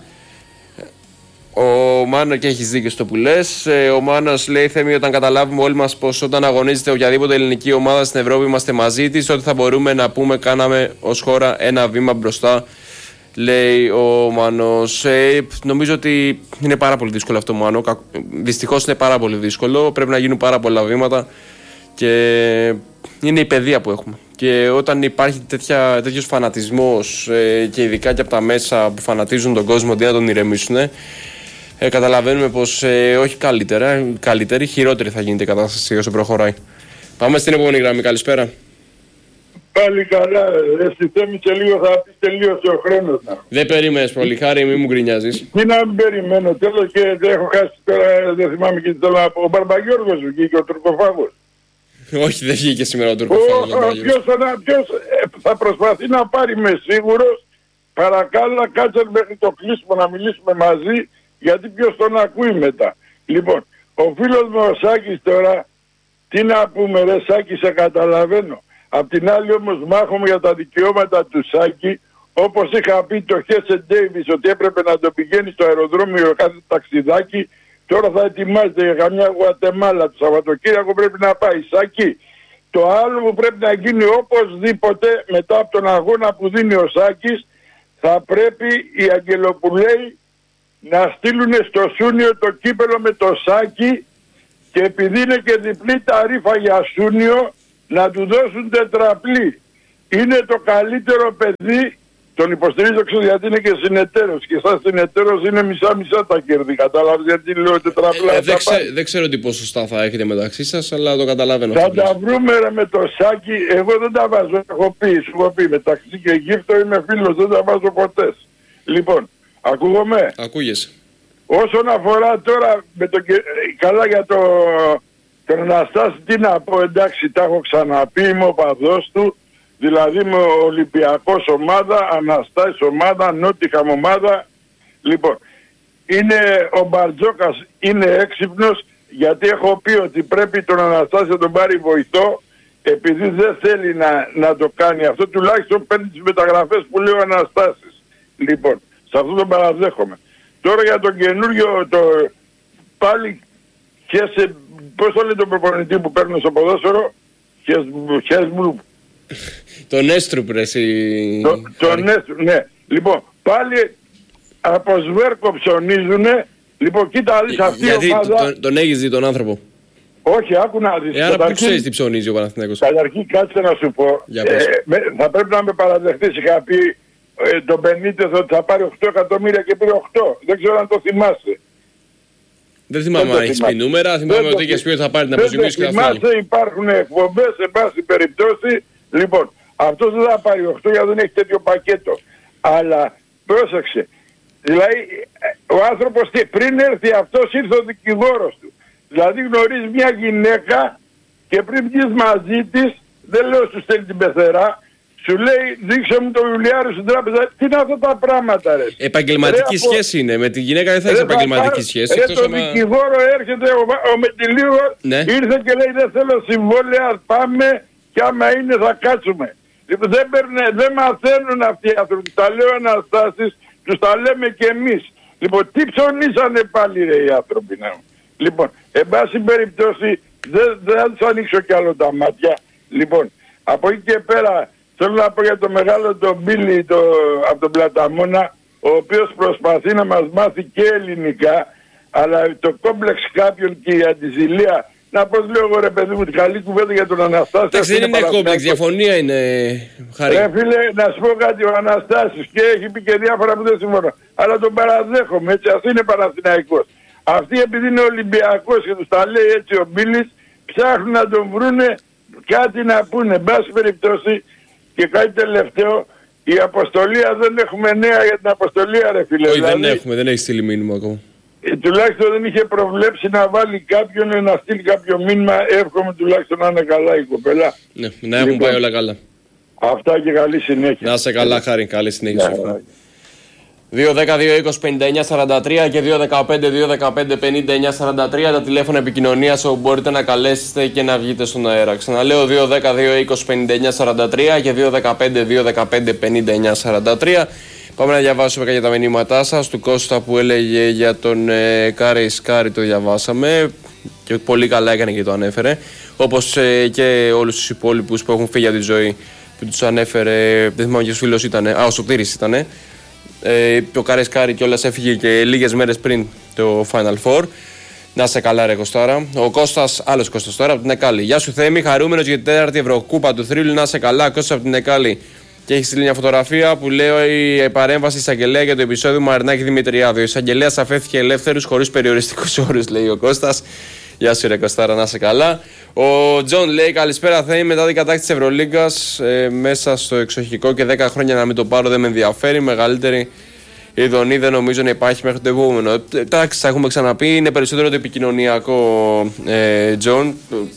Ο Μάνο, και έχεις δίκιο στο που λες. Ε, ο Μάνος λέει: Θέμη, όταν καταλάβουμε όλοι μας πως όταν αγωνίζεται οποιαδήποτε ελληνική ομάδα στην Ευρώπη είμαστε μαζί της, τότε θα μπορούμε να πούμε κάναμε ως χώρα ένα βήμα μπροστά, λέει ο Μάνος. Ε, νομίζω ότι είναι πάρα πολύ δύσκολο αυτό, Μάνο. Δυστυχώς είναι πάρα πολύ δύσκολο. Πρέπει να γίνουν πάρα πολλά βήματα και είναι η παιδεία που έχουμε. Και όταν υπάρχει τέτοια, τέτοιος φανατισμός ε, και ειδικά και από τα μέσα που φανατίζουν τον κόσμο αντί να τον ηρεμήσουν, Ε, καταλαβαίνουμε πως ε, όχι καλύτερα, καλύτερη, χειρότερη θα γίνεται η κατάσταση όσο προχωράει. Πάμε στην επόμενη γραμμή, καλησπέρα. Πάλι καλά, εσύ Θέμη, και λίγο θα πεις τελείωσε ο χρόνος να. Δεν περίμενες πολύ, χάρη, μη μου γκρινιάζεις. Τι να μην περιμένω, τέλος και δεν έχω χάσει τώρα, δεν θυμάμαι και θέλω να πω. Ο Μπαρμπαγιώργος βγήκε, ο Τουρκοφάγος. Όχι, δεν βγήκε σήμερα ο Τουρκοφάγος. Ποιος θα προσπαθεί να πάρει, με σίγουρος, παρακάλω κάτσε μέχρι το κλείσιμο να μιλήσουμε μαζί. Γιατί ποιος τον ακούει μετά. Λοιπόν, ο φίλος μου ο Σάκης τώρα, τι να πούμε ρε Σάκη, σε καταλαβαίνω. Απ' την άλλη όμως μάχομαι για τα δικαιώματα του Σάκη, όπως είχα πει το Χέσεν Ντέιβις ότι έπρεπε να το πηγαίνει στο αεροδρόμιο κάθε ταξιδάκι, Τώρα θα ετοιμάζεται για καμιά Γουατεμάλα το Σαββατοκύριακο, πρέπει να πάει. Σάκη, το άλλο που πρέπει να γίνει οπωσδήποτε μετά από τον αγώνα που δίνει ο Σάκης, θα πρέπει οι Αγγελοπουλέοι να στείλουν στο Σούνιο το κύπελο με το Σάκη και επειδή είναι και διπλή ταρίφα για Σούνιο να του δώσουν τετραπλή. Είναι το καλύτερο παιδί, τον υποστηρίζω ξέρω γιατί είναι και συνεταίρος και σαν συνεταίρος είναι μισά-μισά τα κέρδη. Κατάλαβες γιατί λέω τετραπλά. Ε, δεν, ξέ, δεν ξέρω τι ποσοστά θα έχετε μεταξύ σας, αλλά το καταλαβαίνω. Θα τα βρούμε ρε, με το Σάκη, εγώ δεν τα βάζω, έχω πει, σου έχω πει, μεταξύ και Αιγύπτο είμαι φίλος, δεν τα βάζω ποτέ. Λοιπόν, ακούγομαι. Ακούγεσαι. Όσον αφορά τώρα με το, καλά για το, τον Αναστάση, τι να πω, εντάξει, τα έχω ξαναπεί, είμαι ο παδός του, δηλαδή είμαι ο Ολυμπιακός ομάδα, Αναστάσης ομάδα, Νότιχαμ ομάδα. Λοιπόν, είναι, ο Μπαρτζόκας είναι έξυπνος, γιατί έχω πει ότι πρέπει τον Αναστάση να τον πάρει βοηθό, επειδή δεν θέλει να, να το κάνει αυτό, τουλάχιστον παίρνει τις μεταγραφές που λέει ο Αναστάσης. Λοιπόν, σε αυτό τον παραδέχομαι. Τώρα για τον καινούριο, το, πάλι χέσε, πώς το λέει τον προπονητή που παίρνει στο ποδόσφαιρο, Χέσμπλου. Τον Έστρουπ ρε εσύ. Το, τον Έστρουπ, ναι. Λοιπόν, πάλι από Σβέρκο ψωνίζουνε. Λοιπόν, κοίτα δεις αυτή η ομάδα. Γιατί τον, τον έχεις δει τον άνθρωπο? Όχι, άκου να δεις. Ε, άρα που ξέρεις τι ψωνίζει ο Παναθηναϊκός. Καταρχήν κάτσε να σου πω. Ε, με, θα πρέπει να με παραδεχτείς. Είχα πει ε, τον Μπενίτες ότι θα πάρει οκτώ εκατομμύρια και πήρε οκτώ. Δεν ξέρω αν το θυμάσαι. Δεν θυμάμαι αν έχεις πει νούμερα. Θυμάμαι ότι είχες πει ότι θα πάρει την αποζημίωση και αυτά. Θυμάσαι, υπάρχουν εκπομπές σε πάση περιπτώσει. Λοιπόν, αυτός δεν θα πάρει οκτώ γιατί δεν έχει τέτοιο πακέτο. Αλλά πρόσεξε. Δηλαδή ο άνθρωπος πριν έρθει αυτός ήρθε ο δικηγόρος του. Δηλαδή γνωρίζει μια γυναίκα και πριν βγεις μαζί της, δεν λέω σου στέλνει την πεθερά, σου λέει δείξε μου το βιβλιάριο στην τράπεζα. Τι είναι αυτά τα πράγματα ρε. Επαγγελματική ρε, σχέση είναι. Με τη γυναίκα δεν θα έχεις επαγγελματική σχέση. Ρε, το δικηγόρο έρχεται, ο, ο Μετιλίγος ναι. ήρθε και λέει δεν θέλω συμβόλαια, πάμε και άμα είναι θα κάτσουμε. Λοιπόν, δεν, περνε, δεν μαθαίνουν αυτοί οι άνθρωποι. Τα λέω Αναστάσεις, τους τα λέμε και εμείς. Λοιπόν, τι ψωνίσανε πάλι ρε οι άνθρωποι να. Λοιπόν, εν πάση περιπτώσει δεν, δεν θα τους ανοίξω κι άλλο τα μάτια. Λοιπόν, από εκεί και πέρα θέλω να πω για το μεγάλο τον Μπίλι το, από τον Πλαταμόνα, ο οποίος προσπαθεί να μας μάθει και ελληνικά, αλλά το κόμπλεξ κάποιον και η αντιζηλία, να πω λέω εγώ ρε παιδί μου, την καλή κουβέντα για τον Αναστάση. Εντάξει, δεν είναι κόμπλεξ, διαφωνία είναι Χαρή. Ρε φίλε, να σου πω κάτι, ο Αναστάσης και έχει πει και διάφορα που δεν συμφωνώ, αλλά τον παραδέχομαι, έτσι, ας είναι Παναθηναϊκός. Αυτοί επειδή είναι Ολυμπιακός και τους τα λέει έτσι ο Μπίλης, ψάχνουν να τον βρούνε κάτι να πούνε. Εν πάση περιπτώσει και κάτι τελευταίο, η αποστολία δεν έχουμε νέα για την αποστολία ρε φίλε. Όχι δηλαδή, δεν έχουμε, δεν έχει στείλει μήνυμα ακόμα. Ε, τουλάχιστον δεν είχε προβλέψει να βάλει κάποιον να στείλει κάποιο μήνυμα. Εύχομαι τουλάχιστον να είναι καλά η κοπέλα. Ναι, να έχουν λοιπόν πάει όλα καλά. Αυτά και καλή συνέχεια. Να είσαι καλά Χάρη, καλή συνέχεια. δύο δέκα δύο είκοσι πενήντα εννιά σαράντα τρία και δύο δεκαπέντε δύο δεκαπέντε πενήντα εννιά σαράντα τρία τα τηλέφωνα επικοινωνίας όπου μπορείτε να καλέσετε και να βγείτε στον αέρα. Ξαναλέω δύο δέκα δύο είκοσι πενήντα εννιά σαράντα τρία και δύο δεκαπέντε δύο δεκαπέντε πενήντα εννιά σαράντα τρία. Πάμε να διαβάσουμε και για τα μηνύματά σας. Του Κώστα που έλεγε για τον ε, Κάρι Σκάρι το διαβάσαμε και πολύ καλά έκανε και το ανέφερε. Όπως ε, και όλους τους υπόλοιπους που έχουν φύγει από τη ζωή που τους ανέφερε. Δεν θυμάμαι ποιος φίλος ήταν. Α, ο Σωτήρης ήταν. Ε, ο Κάρι Κάρι κιόλας έφυγε και λίγες μέρες πριν το Final Four. Να σε καλά, ρε Κωστάρα. Ο Κώστας, άλλος Κώστας τώρα από την Εκάλη. Γεια σου Θέμη, χαρούμενος για την τέταρτη Ευρωκούπα του Θρύλου. Να σε καλά, Κώστας από την Εκάλη. Και έχει στείλει μια φωτογραφία που λέει η παρέμβαση εισαγγελέα για το επεισόδιο Μαρινάκη Δημητριάδου. Ο εισαγγελέας αφέθηκε ελεύθερος χωρίς περιοριστικούς όρους, λέει ο Κώστας. Γεια σου, ρε Κωστάρα, να σε καλά. Ο Τζον λέει καλησπέρα Θέμη, μετά την κατάκτηση της Ευρωλίγκας ε, μέσα στο εξοχικό και δέκα χρόνια να μην το πάρω δεν με ενδιαφέρει. Μεγαλύτερη ειδονή δεν νομίζω να υπάρχει μέχρι το επόμενο. Εντάξει, τα έχουμε ξαναπεί, είναι περισσότερο το επικοινωνιακό ε, Τζον.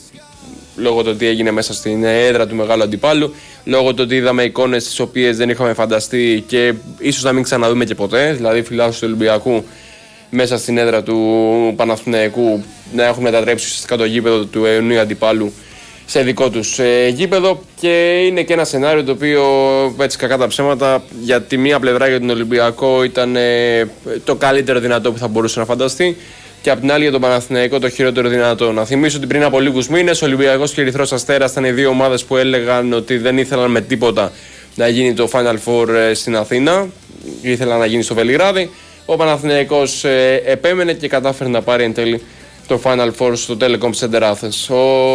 Λόγω του ότι έγινε μέσα στην έδρα του μεγάλου αντιπάλου, λόγω του ότι είδαμε εικόνες τις οποίες δεν είχαμε φανταστεί και ίσως να μην ξαναδούμε και ποτέ. Δηλαδή, φιλάθλους του Ολυμπιακού μέσα στην έδρα του Παναθηναϊκού να έχουν μετατρέψει ουσιαστικά το γήπεδο του αιωνίου αντιπάλου σε δικό τους ε, γήπεδο. Και είναι και ένα σενάριο το οποίο, έτσι κακά τα ψέματα, για τη μία πλευρά για τον Ολυμπιακό ήταν ε, το καλύτερο δυνατό που θα μπορούσε να φανταστεί. και απ' την άλλη για τον Παναθηναϊκό το χειρότερο δυνατό. Να θυμίσω ότι πριν από λίγους μήνες ο Ολυμπιακός και ο Ερυθρός Αστέρας ήταν οι δύο ομάδες που έλεγαν ότι δεν ήθελαν με τίποτα να γίνει το Final Four στην Αθήνα, ήθελαν να γίνει στο Βελιγράδι. Ο Παναθηναϊκός ε, επέμενε και κατάφερε να πάρει εν τέλει το Final Four στο Telecom Center Athens. Ο,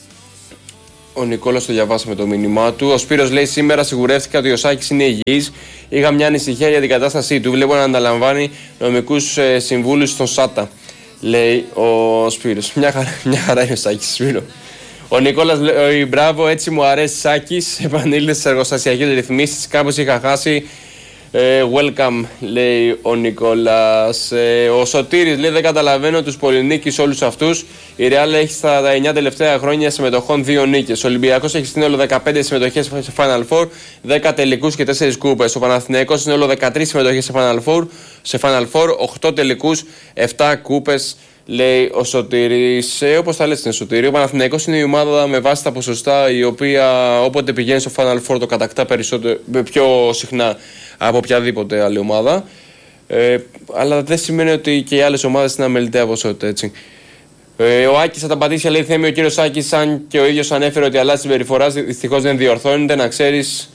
ο Νικόλας το διαβάσαμε το μήνυμά του. Ο Σπύρος λέει: σήμερα σιγουρεύτηκα ότι ο Σάκης είναι υγιής. Είχα μια ανησυχία για την κατάστασή του. Βλέπω να αναλαμβάνει νομικούς ε, συμβούλους στον ΣΑΤΑ. Λέει ο Σπύρος. Μια χαρά, μια χαρά είναι ο Σάκης, Σπύρο. Ο Νικόλας λέει: μπράβο, έτσι μου αρέσει Σάκης. Επανήλθε στις εργοστασιακές ρυθμίσεις. Κάπως είχα χάσει. Ε, welcome, λέει ο Νικόλας. Ε, ο Σωτήρης λέει: δεν καταλαβαίνω τους πολυνίκης όλους αυτούς. Η Real έχει στα εννιά τελευταία χρόνια συμμετοχών δύο νίκες. Ο Ολυμπιακός έχει σύνολο δεκαπέντε συμμετοχές σε Final Four, δέκα τελικούς και τέσσερις κούπες. Ο Παναθηναϊκός σύνολο δεκατρείς συμμετοχές σε Final Four, σε Final Four, οκτώ τελικούς, επτά κούπες. Λέει ο Σωτήρης. Ε, όπως τα λες είναι Σωτήρη. Ο Παναθηναϊκός είναι η ομάδα με βάση τα ποσοστά η οποία όποτε πηγαίνει στο Final Four το κατακτά περισσότερο, πιο συχνά από οποιαδήποτε άλλη ομάδα. Ε, αλλά δεν σημαίνει ότι και οι άλλες ομάδες είναι αμεληταία ποσότητα, έτσι. Ε, ο Άκης θα τα πατήσει, λέει Θέμη, ο κύριος Άκης, αν και ο ίδιος ανέφερε ότι αλλάζει συμπεριφορά, δυστυχώς δεν διορθώνεται, να ξέρεις.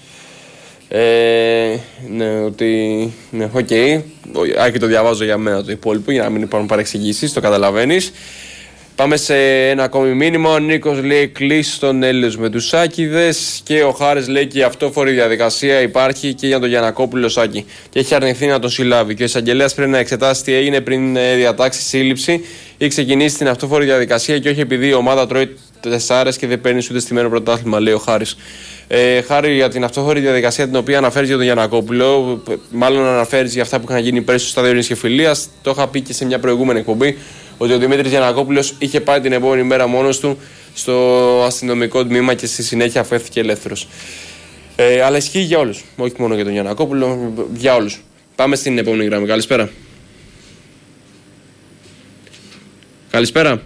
Ε, ναι, ότι. Ναι, οκ. Okay. Άκη, το διαβάζω για μένα το υπόλοιπο, για να μην υπάρχουν παρεξηγήσεις, το καταλαβαίνεις. Πάμε σε ένα ακόμη μήνυμα. Ο Νίκος λέει: κλείσει τον Έλληνος με τους Σάκηδες. Και ο Χάρης λέει: και η αυτόφορη διαδικασία υπάρχει και για τον Γιαννακόπουλο Σάκη. Και έχει αρνηθεί να τον συλλάβει. Και ο εισαγγελέας πρέπει να εξετάσει τι έγινε πριν διατάξει σύλληψη ή ξεκινήσει την αυτόφορη διαδικασία και όχι επειδή η ομάδα τρώει τεσσάρες και δεν παίρνει ούτε στημένο πρωτάθλημα, λέει ο Χάρης. Ε, Χάρη, για την αυτόφορη διαδικασία την οποία αναφέρει για τον Γιαννακόπουλο, μάλλον αναφέρει για αυτά που είχαν γίνει πέρσι στο στάδιο Ειρήνης και Φιλίας. Το είχα πει και σε μια προηγούμενη εκπομπή ότι ο Δημήτρης Γιαννακόπουλος είχε πάει την επόμενη μέρα μόνος του στο αστυνομικό τμήμα και στη συνέχεια αφέθηκε ελεύθερος. Ε, αλλά ισχύει για όλους, όχι μόνο για τον Γιαννακόπουλο, για όλους. Πάμε στην επόμενη γραμμή. Καλησπέρα. Καλησπέρα.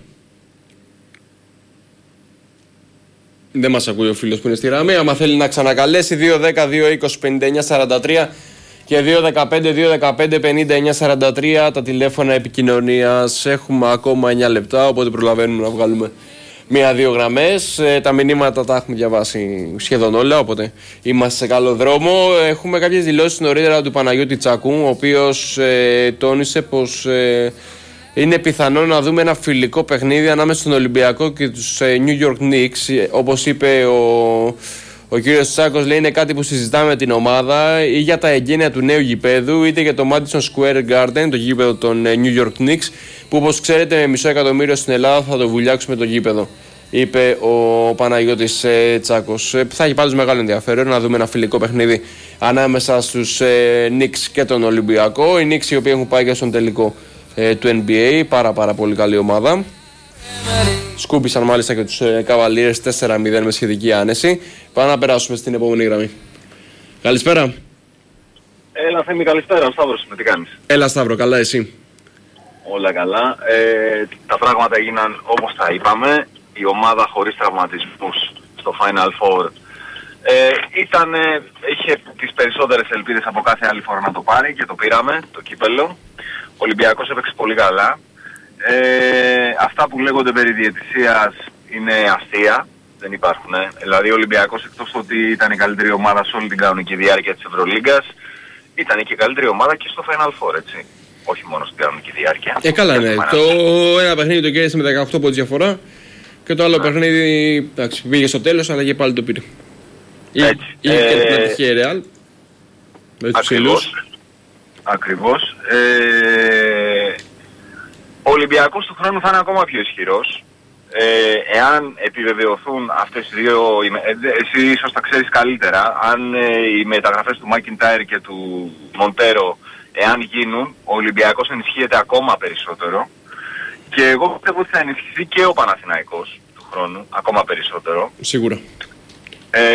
Δεν μας ακούει ο φίλος που είναι στη γραμμή. Άμα θέλει να ξανακαλέσει, δύο δέκα δύο είκοσι πενήντα εννιά σαράντα τρία και δύο δεκαπέντε δύο δεκαπέντε πενήντα εννιά σαράντα τρία τα τηλέφωνα επικοινωνίας. Έχουμε ακόμα εννιά λεπτά, οπότε προλαβαίνουμε να βγάλουμε μία-δύο γραμμές. Ε, τα μηνύματα τα έχουμε διαβάσει σχεδόν όλα, οπότε είμαστε σε καλό δρόμο. Έχουμε κάποιες δηλώσεις νωρίτερα του Παναγιώτη Τσάκου, ο οποίος ε, τόνισε πως ε, είναι πιθανό να δούμε ένα φιλικό παιχνίδι ανάμεσα στον Ολυμπιακό και τους ε, New York Knicks. Όπως είπε ο, ο κύριος Τσάκος, λέει είναι κάτι που συζητάμε με την ομάδα ή για τα εγγένεια του νέου γηπέδου είτε για το Madison Square Garden, το γήπεδο των ε, New York Knicks, που όπως ξέρετε με μισό εκατομμύριο στην Ελλάδα θα το βουλιάξουμε το γήπεδο, είπε ο Παναγιώτης ε, Τσάκος. Ε, θα έχει πάντως μεγάλο ενδιαφέρον να δούμε ένα φιλικό παιχνίδι ανάμεσα στους ε, Knicks και τον Ολυμπιακό. Οι Knicks οι οποίοι έχουν πάει και στον τελικό ε, του N B A, πάρα πάρα πολύ καλή ομάδα. Σκούπισαν μάλιστα και τους ε, Cavaliers τέσσερα μηδέν με σχετική άνεση. Πάμε να περάσουμε στην επόμενη γραμμή. Καλησπέρα. Έλα Θέμη, καλησπέρα. Ο Σταύρος, με τι κάνεις? Έλα Σταύρο, καλά εσύ? Όλα καλά. Ε, τα πράγματα έγιναν όπως τα είπαμε. Η ομάδα χωρίς τραυματισμούς στο Final Four ε, ήταν, είχε τις περισσότερες ελπίδες από κάθε άλλη φορά να το πάρει και το πήραμε, το κύπελλο. Ο Ολυμπιακός έπαιξε πολύ καλά. Ε, αυτά που λέγονται περί διαιτησίας είναι αστεία, δεν υπάρχουν. Ε. Δηλαδή ο Ολυμπιακός, εκτός ότι ήταν η καλύτερη ομάδα σε όλη την κανονική διάρκεια της Ευρωλίγκας, ήταν και η καλύτερη ομάδα και στο Final Four, έτσι. Όχι μόνο στην κανονική διάρκεια. Ε, καλά, ναι. Το ένα παιχνίδι το κέρδισε με δεκαοκτώ πόντους διαφορά και το άλλο ναι. παιχνίδι εντάξει, πήγε στο τέλος, αλλά και πάλι το πήρε. Έτσι. Ή ε, και την ατυχία Real. Ακριβώς. Ακριβώς. Ε, ο Ολυμπιακός του χρόνου θα είναι ακόμα πιο ισχυρός. Ε, εάν επιβεβαιωθούν αυτές οι δύο, εσύ ίσως τα ξέρεις καλύτερα, αν ε, οι μεταγραφές του Μακιντάιρ και του Μοντέρο, εάν γίνουν, ο Ολυμπιακός ενισχύεται ακόμα περισσότερο και εγώ πιστεύω ότι θα ενισχυθεί και ο Παναθηναϊκός του χρόνου, ακόμα περισσότερο. Σίγουρα. Ε,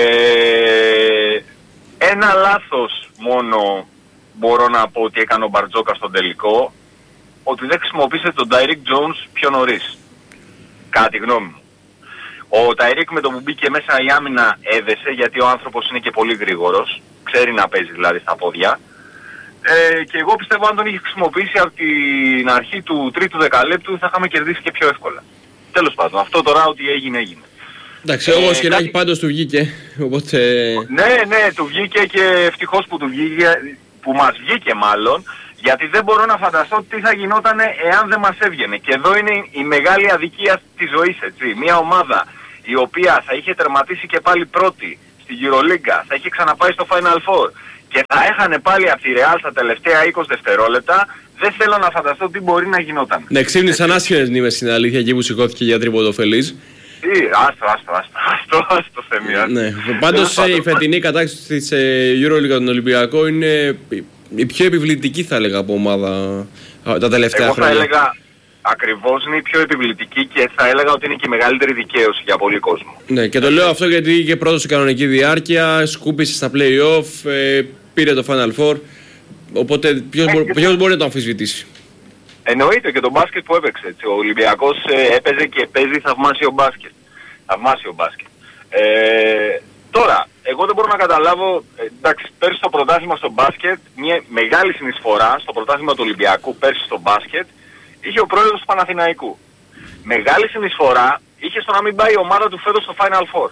ένα λάθος μόνο μπορώ να πω ότι έκανε ο Μπαρτζόκα στον τελικό, ότι δεν χρησιμοποίησε τον Τάιρικ Τζόουνς πιο νωρίς. Κατά τη γνώμη μου. Ο Τάιρικ με το που μπήκε μέσα η άμυνα έδεσε, γιατί ο άνθρωπος είναι και πολύ γρήγορος, ξέρει να παίζει δηλαδή στα πόδια. Ε, και εγώ πιστεύω αν τον είχε χρησιμοποιήσει από την αρχή του τρίτου δεκαλέπτου θα είχαμε κερδίσει και πιο εύκολα. Τέλος πάντων, αυτό τώρα ό,τι έγινε έγινε. Εντάξει, όπως και να έχει πάντως του βγήκε, οπότε... Ναι, ναι, του βγήκε και ευτυχώς που του βγήκε, που μας βγήκε μάλλον, γιατί δεν μπορώ να φανταστώ τι θα γινόταν εάν δεν μας έβγαινε. Και εδώ είναι η μεγάλη αδικία της ζωής, έτσι. Μια ομάδα η οποία θα είχε τερματίσει και πάλι πρώτη στη EuroLeague, θα είχε ξαναπάει στο Final Four και θα έχανε πάλι από τη Real στα τελευταία είκοσι δευτερόλεπτα, δεν θέλω να φανταστώ τι μπορεί να γινόταν. Ναι, ξύπνησαν άσχημες μνήμες στην αλήθεια εκεί που σηκώθηκε για τρίποντοφελής. Τι, άστο, άστο, άστο, άστο, άστο θεμία. Ναι, πάντως η φετινή κατάκτηση της EuroLeague των Ολυμπιακών είναι η πιο επιβλητική θα έλεγα από ομάδα τα τελευταία Εγώ χρόνια. Εγώ θα έλεγα ακριβώς είναι η πιο επιβλητική και θα έλεγα ότι είναι και η μεγαλύτερη δικαίωση για πολύ κόσμο. Ναι, και το λέω αυτό γιατί είχε πρώτος σε κανονική διάρκεια, σκούπισε στα play-off, ε, πήρε το Final Four, οπότε ποιος, ε, μπο, ποιος μπορεί να το αμφισβητήσει. Εννοείται και το μπάσκετ που έπαιξε. Έτσι. Ο Ολυμπιακός ε, έπαιζε και παίζει θαυμάσιο μπάσκετ. Θαυμάσιο μπάσκετ. Ε, τώρα, εγώ δεν μπορώ να καταλάβω, ε, εντάξει, πέρσι στο πρωτάθλημα στο μπάσκετ, μια μεγάλη συνεισφορά στο πρωτάθλημα του Ολυμπιακού πέρσι στο μπάσκετ, είχε ο πρόεδρος του Παναθηναϊκού. Μεγάλη συνεισφορά είχε στο να μην πάει η ομάδα του φέτος στο Final Four.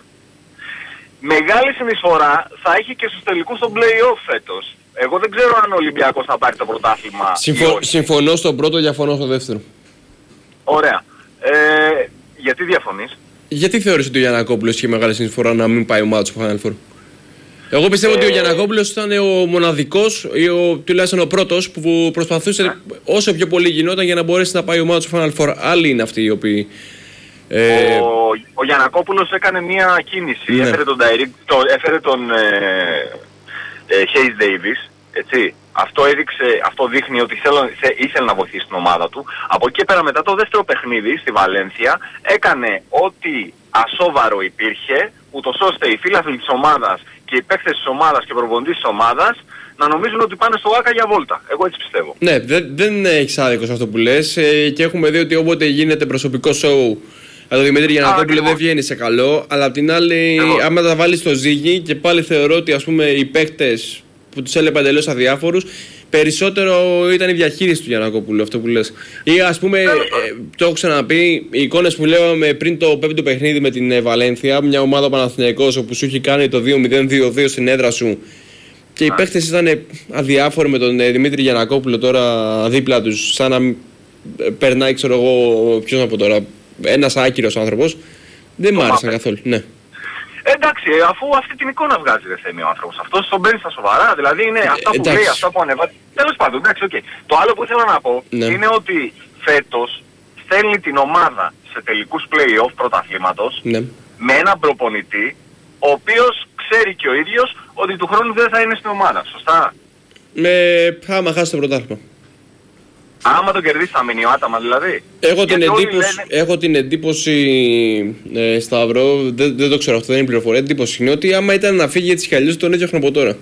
Μεγάλη συνεισφορά θα είχε και στους τελικούς των play-off φέτος. Εγώ δεν ξέρω αν ο Ολυμπιακός θα πάρει το πρωτάθλημα. Συμφω... Συμφωνώ στον πρώτο, διαφωνώ στο δεύτερο. Ωραία. Ε, γιατί διαφωνείς? Γιατί θεωρείς ότι ο Γιαννακόπουλος είχε μεγάλη συνεισφορά να μην πάει η ομάδα του στο Final Four? Εγώ πιστεύω ε... ότι ο Γιαννακόπουλος ήταν ο μοναδικός ή ο, τουλάχιστον ο πρώτος που προσπαθούσε ε... όσο πιο πολύ γινόταν για να μπορέσει να πάει η ομάδα του στο Final Four. Άλλοι είναι αυτοί οι οποίοι... Ε... Ο, ο Γιαννακόπουλος έκανε μια κίνηση. Ναι. Έφερε τον, το, έφερε τον ε, ε, Hayes Davis, έτσι. Αυτό έδειξε, αυτό δείχνει ότι θέλω, θε, ήθελε να βοηθήσει την ομάδα του. Από εκεί πέρα μετά το δεύτερο παιχνίδι στη Βαλένθια έκανε ό,τι ασόβαρο υπήρχε, ούτως ώστε οι φίλαθλοι της ομάδας και οι παίκτες της ομάδας και οι προπονητές της ομάδας να νομίζουν ότι πάνε στο ΆΚΑ για βόλτα. Εγώ έτσι πιστεύω. Ναι, δεν, δεν έχεις άδικο σε αυτό που λες ε, και έχουμε δει ότι όποτε γίνεται προσωπικό σοου από τον Δημήτρη Γιαννακόπουλο δεν βγαίνει σε καλό, αλλά απ' την άλλη εγώ. άμα τα βάλεις στο ζύγι και πάλι θεωρώ ότι ας πούμε οι παίκτες που τους έλεγα εντελώς αδιάφορους, περισσότερο ήταν η διαχείριση του Γιαννακόπουλου, αυτό που λες. Ή ας πούμε, ε, το έχω ξαναπεί, οι εικόνες που λέγαμε πριν το πέμπτο παιχνίδι με την Βαλένθια, μια ομάδα Παναθηναϊκός όπου σου έχει κάνει το δύο μηδέν δύο δύο στην έδρα σου και οι παίκτες ήταν αδιάφοροι με τον Δημήτρη Γιαννακόπουλο τώρα δίπλα τους, σαν να περνάει, ξέρω εγώ, ποιος να πω τώρα, ένας άκυρος άνθρωπος. Δεν μ' άρεσαν καθόλου, ναι. Εντάξει, αφού αυτή την εικόνα βγάζει δεν θέλει ο άνθρωπος. Αυτός τον παίρνει στα σοβαρά, δηλαδή είναι αυτά που εντάξει. λέει, αυτά που ανεβάζει. Τέλος πάντων, εντάξει, οκ. Okay. Το άλλο που ήθελα να πω ναι. είναι ότι φέτος στέλνει την ομάδα σε τελικούς play-off πρωταθλήματος ναι. με έναν προπονητή, ο οποίος ξέρει και ο ίδιος ότι του χρόνου δεν θα είναι στην ομάδα. Σωστά. Με άμα χάσει το πρωτάθλημα. Άμα το κερδίσει θα μείνει ο Άταμα δηλαδή. Έχω την εντύπωση, λένε... έχω την εντύπωση ε, Σταύρο, δεν, δεν το ξέρω αυτό, δεν είναι πληροφορία. Εντύπωση είναι ότι άμα ήταν να φύγει έτσι κι αλλιώς τον έδιωχνε από τώρα.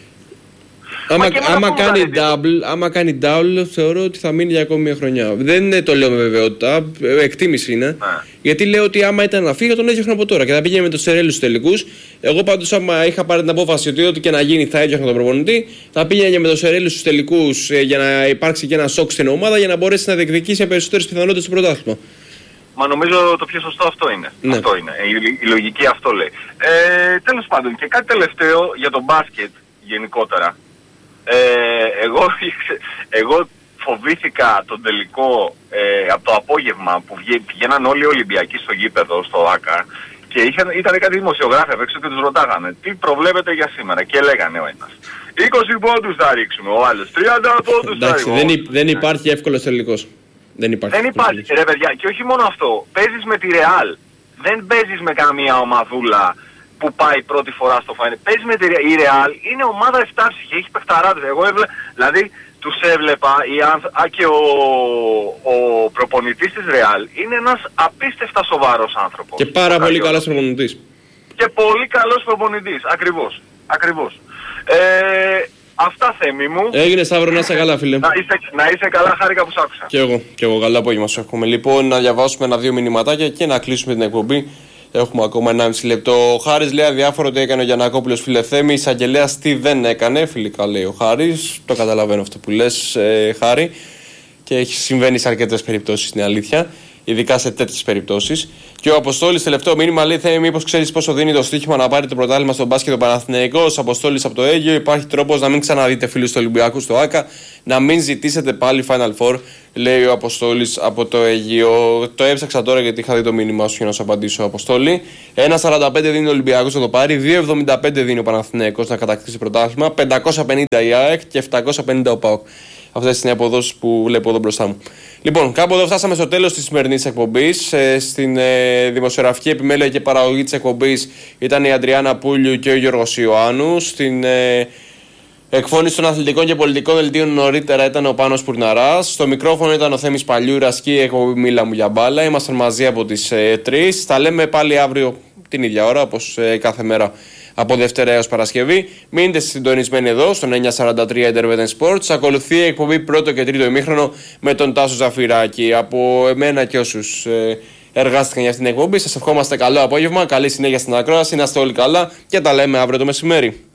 Άμα, άμα, κάνει double, άμα κάνει double, θεωρώ ότι θα μείνει για ακόμη μια χρονιά. Δεν το λέω με βεβαιότητα, εκτίμηση είναι. Yeah. Γιατί λέω ότι άμα ήταν να φύγει, τον έδιωχνε από τώρα και θα πήγαινε με το Σερέλη στους τελικούς. Εγώ πάντως, άμα είχα πάρει την απόφαση ότι ό,τι και να γίνει θα έδιωχνα τον προπονητή, θα πήγαινε με το Σερέλη στους τελικούς ε, για να υπάρξει και ένα σοκ στην ομάδα για να μπορέσει να διεκδικήσει με περισσότερες πιθανότητες στο πρωτάθλημα. Μα νομίζω το πιο σωστό αυτό είναι. Ναι. Αυτό είναι. Η, η λογική αυτό λέει. Ε, τέλος πάντων, και κάτι τελευταίο για το μπάσκετ γενικότερα. Ε, εγώ, εγώ φοβήθηκα τον τελικό ε, από το απόγευμα που πηγαίναν όλοι οι Ολυμπιακοί στο γήπεδο, στο ΆΚΑ και είχαν, ήταν κάτι δημοσιογράφοι απ' έξω και τους ρωτάγανε τι προβλέπετε για σήμερα και λέγανε ο ένας είκοσι πόντους θα ρίξουμε, ο άλλος τριάντα πόντους θα ρίξουμε. Δεν, δεν υπάρχει εύκολος τελικός. Δεν υπάρχει, δεν υπάρχει ρε παιδιά, και όχι μόνο αυτό, παίζεις με τη Real, δεν παίζεις με καμία ομαδούλα που πάει πρώτη φορά στο Final. Παίζει με τη η Real, είναι ομάδα εφτάψυχη, έχει παιχταράδες. Εγώ έβλεπα, δηλαδή τους έβλεπα, η, α, και ο, ο προπονητής της Real είναι ένας απίστευτα σοβαρός άνθρωπος. Και πάρα πολύ καλός προπονητής. Και πολύ καλός προπονητής, ακριβώς. Ακριβώς. Ε, αυτά Θέμη μου. Έγινε Σταύρο, να είσαι καλά φίλε. Να είσαι, να είσαι καλά, χάρηκα που σ' άκουσα. Και εγώ, και εγώ καλά απόγευμα σου έχουμε. Λοιπόν, να διαβάσουμε ένα-δύο μηνυματάκια και να κλείσουμε την εκπομπή. Έχουμε ακόμα ενάμιση λεπτό. Ο Χάρης λέει αδιάφορο τι έκανε ο Γιαννακόπουλος, φίλε Θέμη. Εισαγγελέας τι δεν έκανε. Φιλικά λέει ο Χάρης. Το καταλαβαίνω αυτό που λες, ε, Χάρη. Και συμβαίνει σε αρκετές περιπτώσεις, είναι αλήθεια. Ειδικά σε τέτοιες περιπτώσεις. Και ο Αποστόλης, τελευταίο μήνυμα, λέει: Θέμη, μήπως ξέρεις πόσο δίνει το στοίχημα να πάρει το πρωτάθλημα στον μπάσκετ ο Παναθηναϊκός? Αποστόλης από το Αίγυο. Υπάρχει τρόπος να μην ξαναδείτε φίλους του Ολυμπιακού στο ΆΚΑ, να μην ζητήσετε πάλι Final Four, λέει ο Αποστόλης από το Αίγυο. Το έψαξα τώρα γιατί είχα δει το μήνυμά σου για να σου απαντήσω, Αποστόλη. ένα σαράντα πέντε δίνει ο Ολυμπιακός να το πάρει, δύο εβδομήντα πέντε δίνει ο Παναθηναϊκός να κατακτήσει πρωτάθλημα, πεντακόσια πενήντα η ΑΕΚ και επτακόσια πενήντα ο ΠΑΟΚ. Αυτές είναι οι αποδόσεις που βλέπω εδώ μπροστά μου. Λοιπόν, κάπου εδώ φτάσαμε στο τέλος της σημερινής εκπομπής. Ε, στην ε, δημοσιογραφική επιμέλεια και παραγωγή της εκπομπής ήταν η Αντριάννα Πούλιου και ο Γιώργος Ιωάννου. Στην ε, εκφώνηση των αθλητικών και πολιτικών δελτίων νωρίτερα ήταν ο Πάνος Πουρναράς. Στο μικρόφωνο ήταν ο Θέμης Παλιούρας και η εκπομπή Μίλα μου για μπάλα. Ήμασταν μαζί από τις ε, τρεις. Τα λέμε πάλι αύριο την ίδια ώρα, όπως ε, κάθε μέρα. Από Δευτέρα έως Παρασκευή. Μείνετε συντονισμένοι εδώ στον εννιακόσια σαράντα τρία Internet Sports. Ακολουθεί η εκπομπή πρώτο και τρίτο ημίχρονο με τον Τάσο Ζαφυράκη. Από εμένα και όσους ε, εργάστηκαν για αυτήν την εκπομπή, σας ευχόμαστε καλό απόγευμα, καλή συνέχεια στην ακρόαση, να είστε όλοι καλά και τα λέμε αύριο το μεσημέρι.